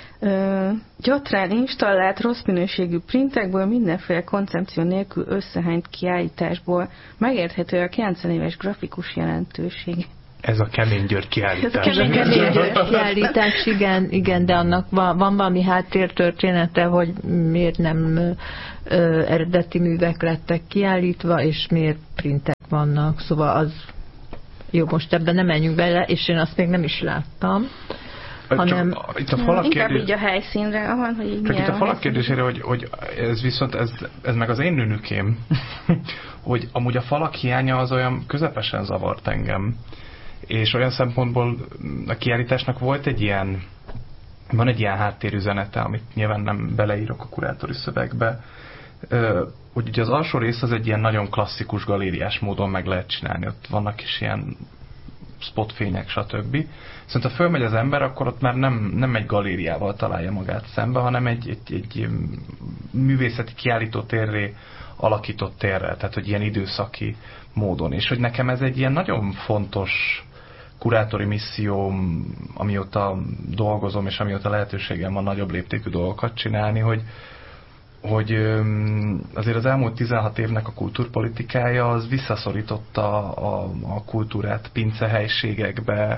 gyatrán installált rossz minőségű printekből mindenféle koncepció nélkül összehányt kiállításból megérthető a 90 éves grafikus jelentőség. Ez a Kemény György kiállítás. Ez a Kemény György kiállítás, igen, de annak van valami háttértörténete, hogy miért nem eredeti művek lettek kiállítva, és miért printek vannak. Szóval az jó, most ebben nem menjünk bele, és én azt még nem is láttam. Hanem itt a falak inkább így a helyszínre van, hogy így csak itt a falak kérdésére, hogy ez viszont ez meg az én nőnükém, hogy amúgy a falak hiánya az olyan közepesen zavart engem. És olyan szempontból a kiállításnak van egy ilyen háttérüzenete, amit nyilván nem beleírok a kurátori szövegbe, hogy ugye az alsó rész az egy ilyen nagyon klasszikus galériás módon meg lehet csinálni. Ott vannak is ilyen spotfények, stb. Viszont ha fölmegy az ember, akkor ott már nem egy galériával találja magát szembe, hanem egy művészeti kiállító térré alakított térrel, tehát hogy ilyen időszaki módon. És hogy nekem ez egy ilyen nagyon fontos kurátori misszióm, amióta dolgozom, és amióta lehetőségem van nagyobb léptékű dolgokat csinálni, hogy azért az elmúlt 16 évnek a kultúrpolitikája az visszaszorította a kultúrát pincehelységekbe,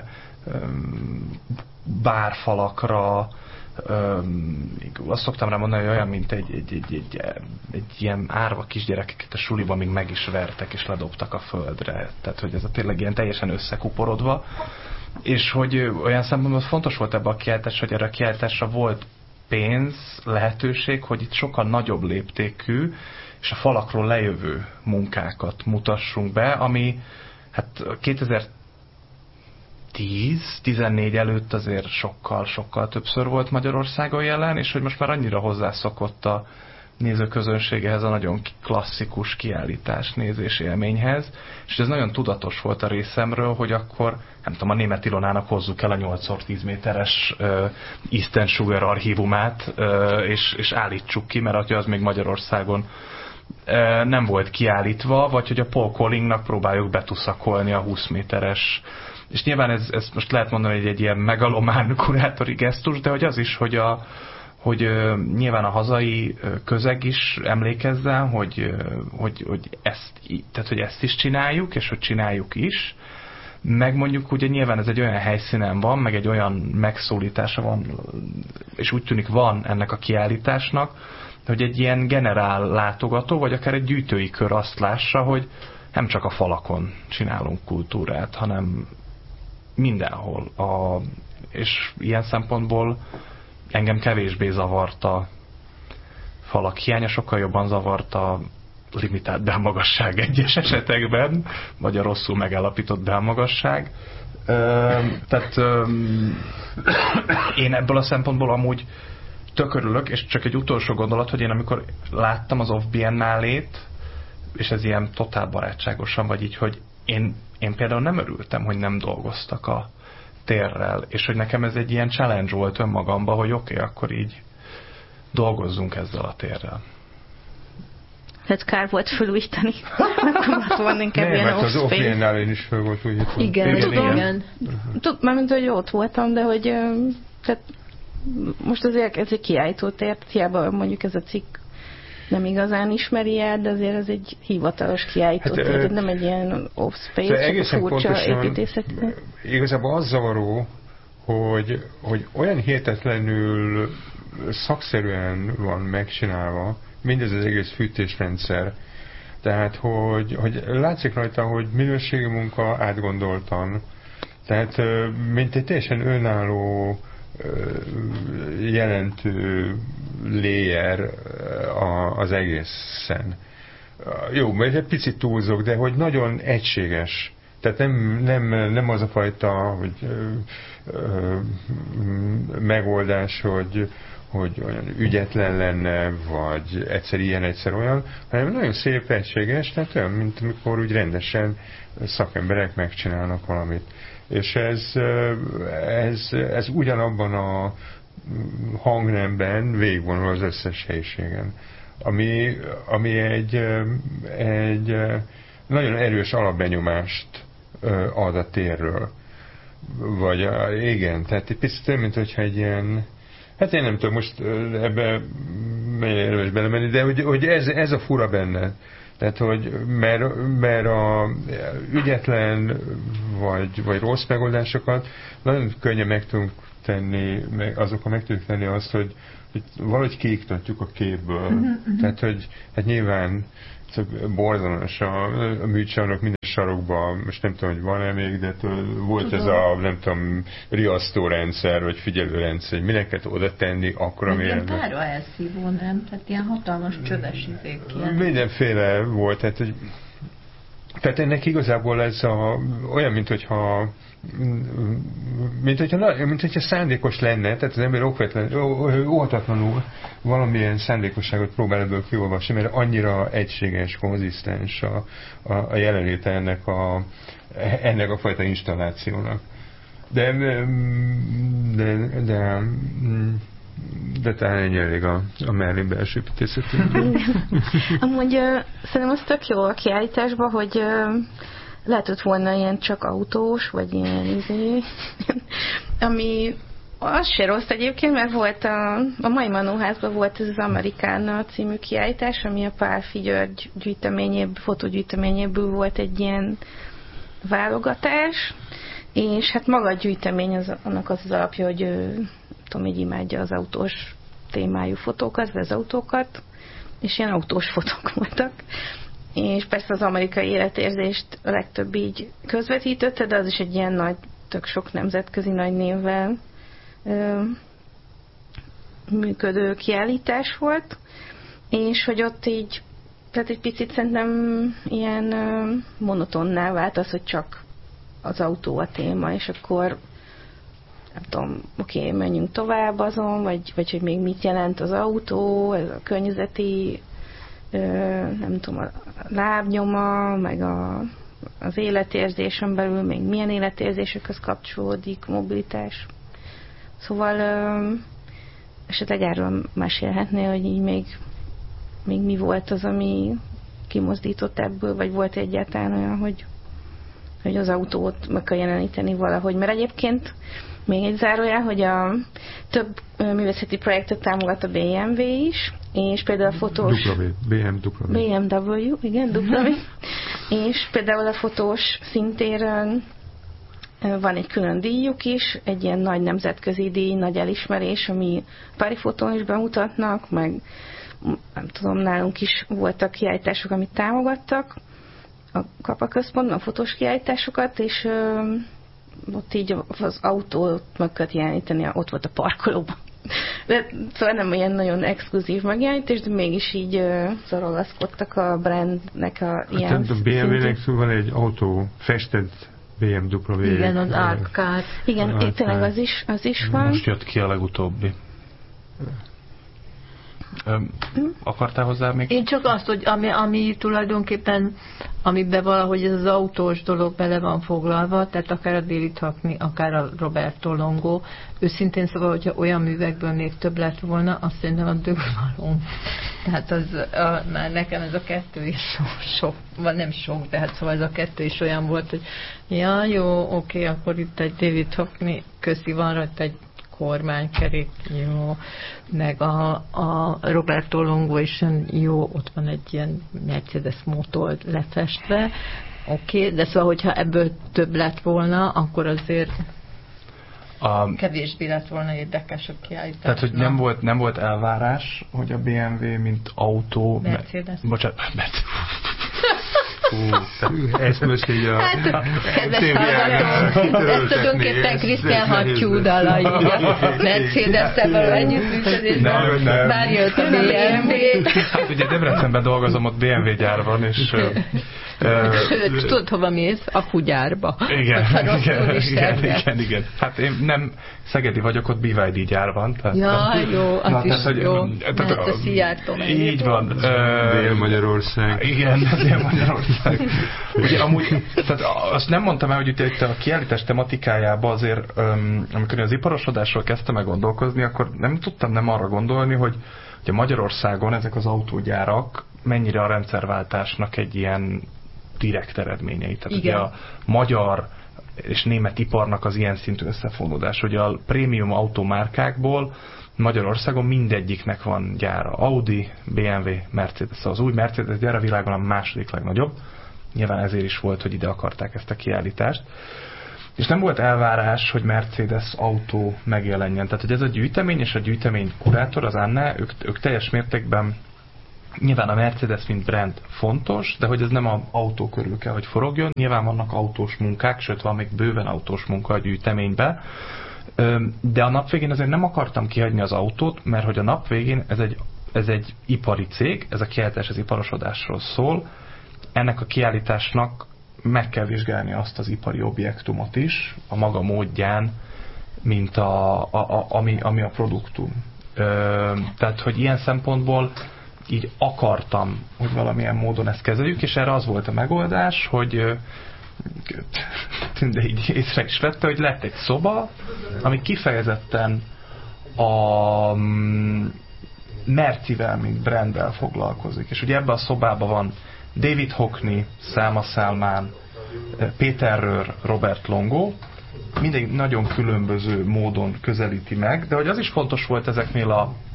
bárfalakra, azt szoktam rá mondani, hogy olyan, mint egy ilyen árva kisgyerekeket a suliba még meg is vertek és ledobtak a földre. Tehát, hogy ez a tényleg ilyen teljesen összekuporodva. És hogy olyan szempontból fontos volt ebbe a kiállítás, hogy erre a kiállításra volt pénz, lehetőség, hogy itt sokkal nagyobb léptékű és a falakról lejövő munkákat mutassunk be, ami hát 2010-14 előtt azért sokkal többször volt Magyarországon jelen, és hogy most már annyira hozzászokott a nézőközönségehez a nagyon klasszikus kiállítás nézési élményhez, és ez nagyon tudatos volt a részemről, hogy akkor, nem tudom, a Németh Ilonának hozzuk el a 8x10 méteres Eastern Sugar archívumát, és állítsuk ki, mert az még Magyarországon nem volt kiállítva, vagy hogy a Paul Collingnak próbáljuk betuszakolni a 20 méteres. És nyilván ez most lehet mondani, hogy egy ilyen megalomán kurátori gesztus, de hogy az is, hogy nyilván a hazai közeg is emlékezzen, hogy ezt is csináljuk, és hogy csináljuk is. Meg mondjuk ugye nyilván ez egy olyan helyszínen van, meg egy olyan megszólítása van, és úgy tűnik van ennek a kiállításnak, hogy egy ilyen generál látogató, vagy akár egy gyűjtői kör azt lássa, hogy nem csak a falakon csinálunk kultúrát, hanem mindenhol. És ilyen szempontból engem kevésbé zavart a falak hiánya, sokkal jobban zavart a limitált belmagasság egyes esetekben, vagy a rosszul megállapított belmagasság. Tehát én ebből a szempontból amúgy tök örülök, és csak egy utolsó gondolat, hogy én amikor láttam az Off Biennálét, és ez ilyen totál barátságosan, vagy így, hogy én például nem örültem, hogy nem dolgoztak a térrel, és hogy nekem ez egy ilyen challenge volt önmagamban, hogy oké, akkor így dolgozzunk ezzel a térrel. Tehát kár volt felújítani. Akkor van inkább ilyen off-space. Az Off-Biennálén is fel volt újítva. Igen. Tudom, mármint, hogy ott voltam, de hogy tehát most azért ez egy kiállító tér, hiába mondjuk ez a cikk nem igazán ismeri el, de azért ez egy hivatalos kiállító tér, nem egy ilyen off-space, furcsa építészet. Igazából az zavaró, hogy olyan hihetetlenül szakszerűen van megcsinálva mindez az egész fűtésrendszer. Tehát, hogy látszik rajta, hogy minőségi munka átgondoltan. Tehát, mint egy teljesen önálló jelentő layer az egészen. Jó, mert egy picit túlzok, de hogy nagyon egységes. Tehát nem az a fajta hogy, megoldás, hogy olyan ügyetlen lenne, vagy egyszer ilyen, egyszer olyan, hanem nagyon szép, egységes, tehát olyan, mint amikor úgy rendesen szakemberek megcsinálnak valamit. És ez ugyanabban a hangnemben végigvonul az összes helyiségen. Ami egy nagyon erős alapbenyomást ad a térről. Vagy igen, tehát egy picit olyan, mint hogyha egy ilyen, hát én nem tudom, most ebbe mennyire érdemes belemenni, de hogy ez a fura benne. Tehát, hogy mert a ügyetlen vagy rossz megoldásokat nagyon könnyen meg tudunk tenni, azokkal meg tudjuk tenni azt, hogy valahogy kiiktatjuk a képből. Tehát, hogy hát nyilván borzalmas a műcsarnok minden sarokban, most nem tudom, hogy van-e még, de volt ez a, nem tudom, riasztórendszer, vagy figyelőrendszer, hogy minek kell oda tenni, akkor ilyen pára elszívó, nem? Tehát ilyen hatalmas csöves izék. Mindenféle volt, tehát ennek igazából ez olyan, mint hogyha szándékos lenne, tehát az ember óhatatlanul valamilyen szándékosságot próbál ebből kiolvasni, mert annyira egységes, konzisztens a jelenléte ennek a fajta installációnak. De talán ennyi elég a Merlin belső építészetében. Amúgy szerintem az tök jó a kiállításban, hogy lehetett volna ilyen csak autós, vagy ilyen ami az se rossz egyébként, mert volt a mai Manóházban volt ez az Amerikána című kiállítás, ami a Pálffy György fotógyűjteményéből volt egy ilyen válogatás, és hát maga a gyűjtemény annak az alapja, hogy tudom, így imádja az autós témájú fotókat, vagy az autókat, és ilyen autós fotók voltak. És persze az amerikai életérzést a legtöbb így közvetítette, de az is egy ilyen nagy, tök sok nemzetközi nagy névvel működő kiállítás volt, és hogy ott így, tehát egy picit szerintem ilyen monotonná vált az, hogy csak az autó a téma, és akkor nem tudom, oké, menjünk tovább azon, vagy hogy még mit jelent az autó, ez a környezeti nem tudom, a lábnyoma, meg az életérzésen belül még milyen életérzésekhez kapcsolódik, mobilitás. Szóval esetleg erről mesélhetnél, hogy így még mi volt az, ami kimozdított ebből, vagy volt egyáltalán olyan, hogy az autót meg kell jeleníteni valahogy. Mert egyébként még egy zárójel, hogy a több művészeti projektet támogat a BMW is, és például a fotós... BMW, igen, W. És például a fotós szintéren van egy külön díjuk is, egy ilyen nagy nemzetközi díj, nagy elismerés, ami Pári Fotón is bemutatnak, meg nem tudom, nálunk is voltak kiállítások, amit támogattak a Kapa Központban, a fotós kiállításokat, és ott így az autót meg kellett jeleníteni, ott volt a parkolóban. De szóval nem ilyen nagyon exkluzív megjelenítés, de mégis így szorolaszkodtak a brandnek a ilyen... A BMW-nek van egy autó festett BMW. Igen, az Arcade. Igen, tényleg az is van. Most jött ki a legutóbbi. Akartál hozzá még? Én csak azt, hogy ami tulajdonképpen, amiben valahogy ez az autós dolog bele van foglalva, tehát akár a David Hockney, akár a Roberto Longo, őszintén szóval, hogyha olyan művekből még több lett volna, azt szerintem a dögvalom. Tehát már nekem ez a kettő is sok, vagy nem sok, de hát szóval ez a kettő is olyan volt, hogy ja, jó, oké, akkor itt egy David Hockney, köszi, van rajta egy kormánykerék, jó, meg a Roberto Longo is jó, ott van egy ilyen Mercedes motor lefestve, oké, de szóval, hogyha ebből több lett volna, akkor azért kevésbé lett volna érdekes a kiállítás. Tehát, hogy nem volt elvárás, hogy a BMW, mint autó... Mercedes. Bocsánat, ezt most így a ez tulajdonképpen Krisztián Hattyú dala, így a Mercedes-tel való együttműködés, bár jött a BMW. Hát ugye Debrecenben dolgozom, ott BMW gyár van, és... Sőt, tudod, hova mész? A kugyárba. Igen. Hát én nem szegedi vagyok, ott BYD gyár van. Tehát, ja, jó, az is jó. Mert a Szijjártó. Így van. Dél-Magyarország. Igen, Dél-Magyarország. Ugye amúgy, tehát azt nem mondtam el, hogy itt a kiállítás tematikájában azért, amikor az iparosodásról kezdtem meg gondolkozni, akkor nem tudtam nem arra gondolni, hogy Magyarországon ezek az autógyárak mennyire a rendszerváltásnak egy ilyen direkt eredményei. Tehát ugye a magyar és német iparnak az ilyen szintű összefonódás, hogy a prémium automárkákból Magyarországon mindegyiknek van gyára. Audi, BMW, Mercedes. Szóval az új Mercedes gyár a világon a második legnagyobb. Nyilván ezért is volt, hogy ide akarták ezt a kiállítást. És nem volt elvárás, hogy Mercedes autó megjelenjen. Tehát, hogy ez a gyűjtemény és a gyűjtemény kurátor, az Anne, ők teljes mértékben, nyilván a Mercedes mint brand fontos, de hogy ez nem az autó körül kell, hogy forogjon. Nyilván vannak autós munkák, sőt van még bőven autós munka a gyűjteményben. De a nap végén azért nem akartam kihagyni az autót, mert hogy a nap végén ez egy ipari cég, ez a kiállítás az iparosodásról szól. Ennek a kiállításnak meg kell vizsgálni azt az ipari objektumot is, a maga módján, mint ami a produktum. Tehát, hogy ilyen szempontból így akartam, hogy valamilyen módon ezt kezeljük, és erre az volt a megoldás, hogy Tünde így észre is vette, hogy lett egy szoba, ami kifejezetten a Mercivel, mint branddel foglalkozik. És ugye ebben a szobában van David Hockney, Selma Salman, Peter Röhr, Robert Longo, mindegy nagyon különböző módon közelíti meg, de hogy az is fontos volt ezeknél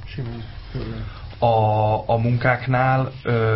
a munkáknál,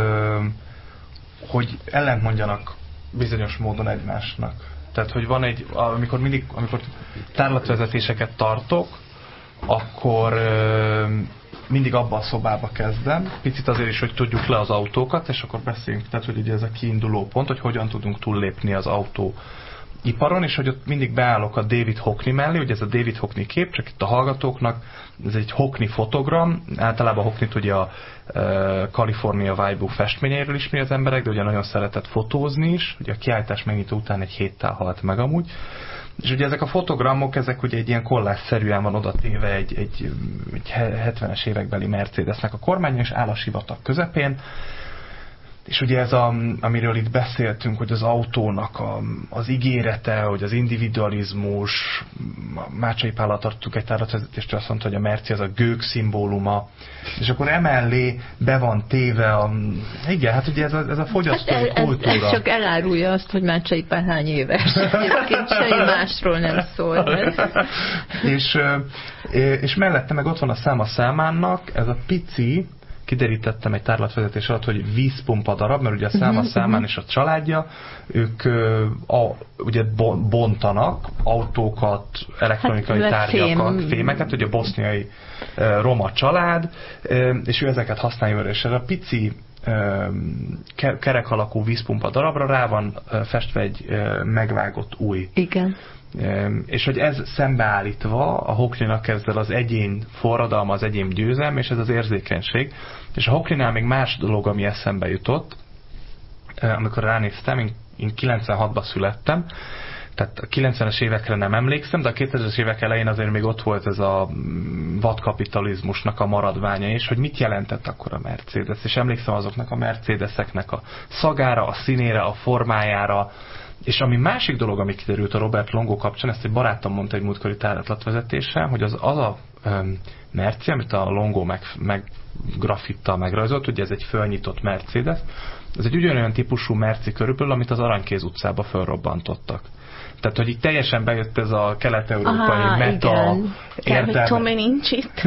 hogy ellentmondjanak bizonyos módon egymásnak. Tehát, hogy van amikor tárlatvezetéseket tartok, akkor mindig abban a szobába kezdem, picit azért is, hogy tudjuk le az autókat, és akkor beszéljünk, tehát, hogy ugye ez a kiinduló pont, hogy hogyan tudunk túllépni az autóiparon, és hogy ott mindig beállok a David Hockney mellé, ugye ez a David Hockney kép, csak itt a hallgatóknak, ez egy Hockney fotogram, általában Hockneyt ugye a California Weibo festményeiről ismeri az emberek, de ugye nagyon szeretett fotózni is, ugye a kiállítás megnyitó után egy héttel halt meg amúgy, és ugye ezek a fotogramok, ezek ugye egy ilyen kollásszerűen van oda téve egy 70-es évekbeli Mercedesnek a kormánya, és áll a sivatag közepén. És ugye ez, amiről itt beszéltünk, hogy az autónak az ígérete, hogy az individualizmus, Mácsai Pállal tartottuk egy tárlatvezetést, azt mondta, hogy a Merci az a gőg szimbóluma, és akkor emellé be van téve igen, hát ugye ez a fogyasztói kultúra. Ez csak elárulja azt, hogy Mácsai Pál hány éves. Egyébként semmi másról nem szól. És mellette meg ott van a Selma Salmannak, ez a pici, kiderítettem egy tárlatvezetés alatt, hogy vízpumpa darab, mert ugye a Selma Salman és a családja, ők ugye bontanak autókat, elektronikai tárgyakat, fémeket, ugye a boszniai roma család, és ő ezeket használja, és ez a pici kerek alakú vízpumpa darabra rá van festve egy megvágott ujj. Igen. És hogy ez szembeállítva a Hockneynak ezzel az egyén forradalma, az egyén győzelme, és ez az érzékenység. És a Hockneynál még más dolog, ami eszembe jutott, amikor ránéztem, én 96-ban születtem, tehát a 90-es évekre nem emlékszem, de a 2000-es évek elején azért még ott volt ez a vadkapitalizmusnak a maradványa is, hogy mit jelentett akkor a Mercedes. És emlékszem azoknak a Mercedeseknek a szagára, a színére, a formájára. És ami másik dolog, ami kiderült a Robert Longo kapcsán, ezt egy barátom mondta egy múltkori tárlatvezetéssel, hogy az a Merci, amit a Longo meggrafittal megrajzolt, ugye ez egy fölnyitott Mercedes, ez egy ugyanolyan típusú Merci körülbelül, amit az Aranykéz utcába fölrobbantottak. Tehát, hogy így teljesen bejött ez a kelet-európai meta értelme. Tomé nincs itt.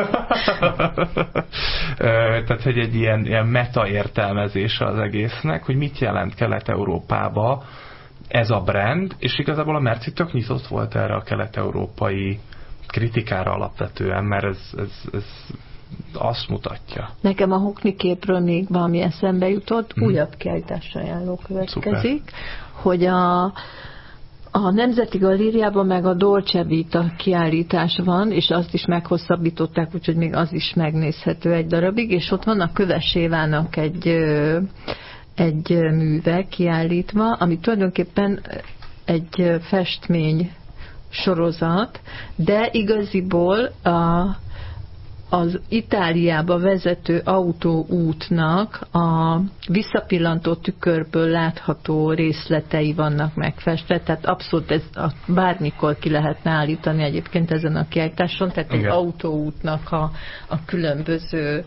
Tehát, hogy egy ilyen meta értelmezése az egésznek, hogy mit jelent Kelet-Európába ez a brand, és igazából a Merci tök nyitott volt erre a kelet-európai kritikára alapvetően, mert ez azt mutatja. Nekem a Hockney képről még valami eszembe jutott, újabb kiállításra ajánló következik, hogy a Nemzeti Galériában meg a Dolce Vita kiállítás van, és azt is meghosszabbították, úgyhogy még az is megnézhető egy darabig, és ott van a Köves Évának egy műve kiállítva, ami tulajdonképpen egy festmény sorozat, de igaziból az Itáliába vezető autóútnak a visszapillantó tükörből látható részletei vannak megfestve, tehát abszolút bármikor ki lehetne állítani egyébként ezen a kiállításon, tehát egy autóútnak a különböző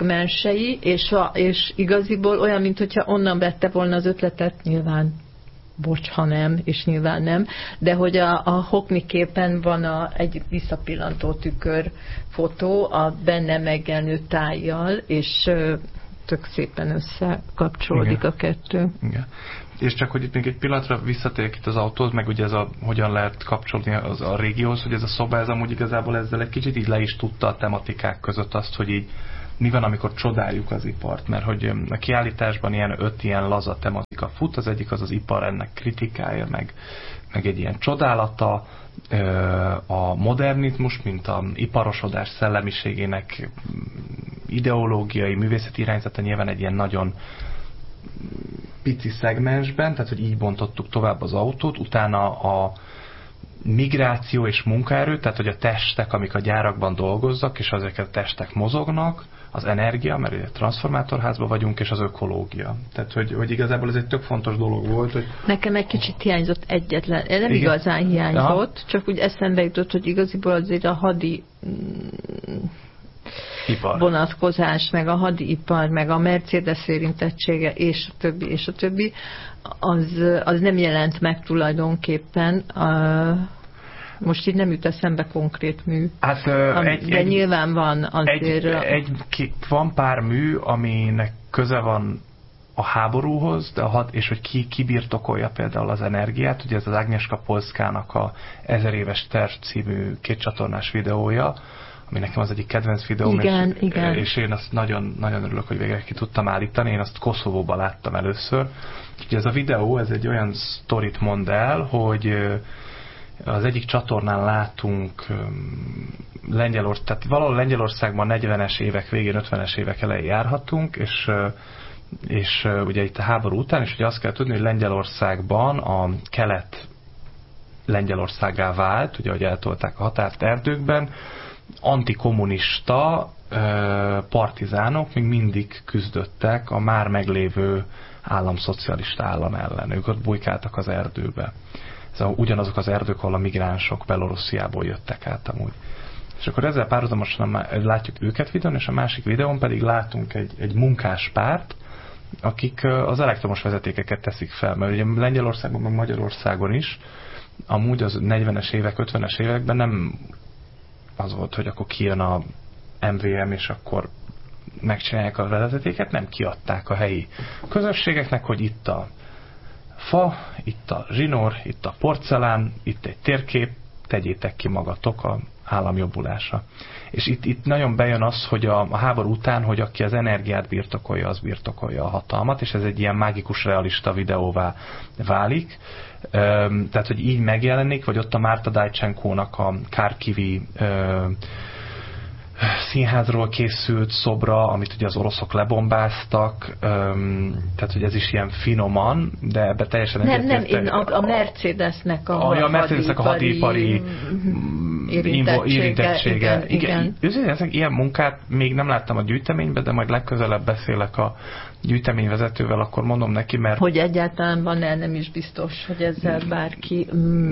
látványszegmensei, és igaziból olyan, mintha onnan vette volna az ötletet, nyilván bocs, ha nem, és nyilván nem, de hogy a Hockney képen van egy visszapillantó tükör fotó a benne megjelenő tájjal, és tök szépen összekapcsolódik. Igen. A kettő. Igen. És csak, hogy itt még egy pillanatra visszatérjek itt az autóhoz, meg ugye ez hogyan lehet kapcsolni a régióhoz, hogy ez a szoba, ez amúgy igazából ezzel egy kicsit így le is tudta a tematikák között azt, hogy így mi van, amikor csodáljuk az ipart, mert hogy a kiállításban 5 ilyen laza tematika fut, az egyik az ipar, ennek kritikája, meg egy ilyen csodálata, a modernizmus, mint a iparosodás szellemiségének ideológiai, művészeti irányzata nyilván egy ilyen nagyon pici szegmensben, tehát hogy így bontottuk tovább az autót, utána a migráció és munkaerő, tehát hogy a testek, amik a gyárakban dolgozzak, és ezek a testek mozognak, az energia, mert ugye transformátorházban vagyunk, és az ökológia. Tehát, hogy igazából ez egy tök fontos dolog volt. Hogy nekem egy kicsit hiányzott egyetlen, nem igazán hiányzott, ja. Csak úgy eszembe jutott, hogy igaziból azért a hadi vonatkozás, meg a hadipar, meg a Mercedes érintettsége, és a többi, az nem jelent meg tulajdonképpen. Most így nem jut eszembe konkrét mű. Hát, de nyilván van azért... Van pár mű, aminek köze van a háborúhoz, és hogy ki birtokolja például az energiát. Ugye ez az Agnieszka Polszkának a 1000 éves terv című 2 csatornás videója, ami nekem az egyik kedvenc videóm, igen. És én azt nagyon, nagyon örülök, hogy végre ki tudtam állítani. Én azt Koszovóban láttam először. Ugye ez a videó, ez egy olyan sztorit mond el, hogy az egyik csatornán látunk tehát valahol Lengyelországban 40-es évek végén, 50-es évek elején járhatunk, és ugye itt a háború után, és ugye azt kell tudni, hogy Lengyelországban a kelet Lengyelországgá vált, ugye, hogy eltolták a határt erdőkben, antikommunista partizánok még mindig küzdöttek a már meglévő államszocialista állam ellen. Ők ott bujkáltak az erdőbe. Ez ugyanazok az erdők, ahol a migránsok Belorussziából jöttek át amúgy. És akkor ezzel párhuzamosan látjuk őket videón, és a másik videón pedig látunk egy munkáspárt, akik az elektromos vezetékeket teszik fel. Mert ugye Lengyelországban, meg Magyarországon is amúgy az 40-es évek, 50-es években nem az volt, hogy akkor kijön a MVM, és akkor megcsinálják a vezetéket, nem, kiadták a helyi közösségeknek, hogy itt a fa, itt a zsinór, itt a porcelán, itt egy térkép, tegyétek ki magatok a állam jobbulása. És itt nagyon bejön az, hogy a háború után, hogy aki az energiát birtokolja, az birtokolja a hatalmat, és ez egy ilyen mágikus realista videóvá válik. Tehát, hogy így megjelenik, vagy ott a Márta Dajcsenkónak a Kharkivi színházról készült szobra, amit ugye az oroszok lebombáztak, tehát hogy ez is ilyen finoman, de ebbe teljesen Nem, a Mercedesnek a hadipari érintettsége. Igen. Ilyen munkát még nem láttam a gyűjteményben, de majd legközelebb beszélek a gyűjteményvezetővel, akkor mondom neki, mert... Hogy egyáltalán van-e, nem is biztos, hogy ezzel bárki...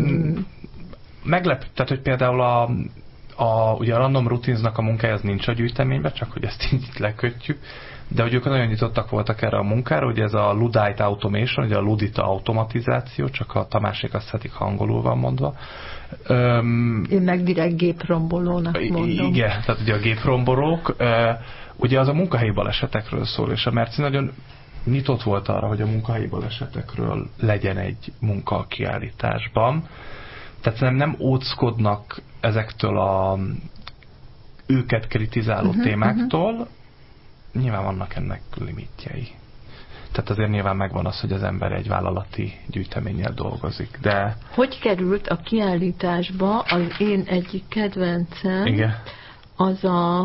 Tehát, hogy például ugye a Random Routinesnak a munkája az nincs a gyűjteményben, csak hogy ezt így lekötjük, de hogy ők nagyon nyitottak voltak erre a munkára, hogy ez a Luddite Automation, ugye a Ludita automatizáció, csak a Tamásék azt szeretik, ha angolul van mondva. Én meg direkt géprombolónak mondom. Igen, tehát ugye a géprombolók, ugye az a munkahelyi balesetekről szól, és a Merci nagyon nyitott volt arra, hogy a munkahelyi balesetekről legyen egy munka a kiállításban. Tehát nem óckodnak ezektől őket kritizáló témáktól, nyilván vannak ennek limitjei. Tehát azért nyilván megvan az, hogy az ember egy vállalati gyűjteménnyel dolgozik, de... Hogy került a kiállításba az én egyik kedvencem? Igen. Az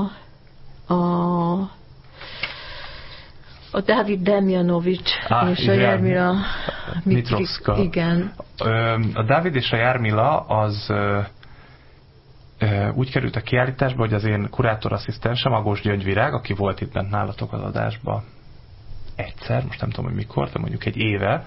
a David Demjanovics és a Jarmila Mitrovska. Igen. A David és a Jarmila az úgy került a kiállításba, hogy az én kurátorasszisztensem, Agós Gyöngyvirág, aki volt itt bent nálatok az adásban egyszer, most nem tudom, hogy mikor, de mondjuk egy éve,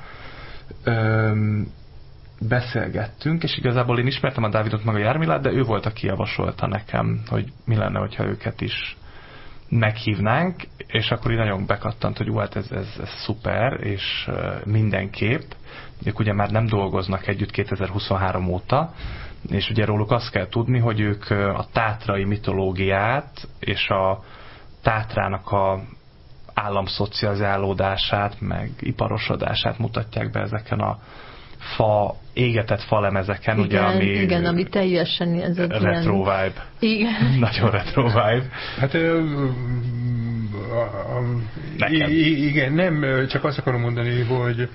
beszélgettünk, és igazából én ismertem a Dávidot meg a Jarmilát, de ő volt, aki javasolta nekem, hogy mi lenne, hogyha őket is meghívnánk, és akkor így nagyon bekattant, hogy hát ez szuper, és mindenképp. Ők ugye már nem dolgoznak együtt 2023 óta, és ugye róluk azt kell tudni, hogy ők a tátrai mitológiát és a Tátrának a államszocializálódását, meg iparosodását mutatják be ezeken a égetett falemezeken, igen, ugye, igen, ami teljesen ez egy retro vibe. Igen. Nagyon retro vibe. Hát igen, nem, csak azt akarom mondani, hogy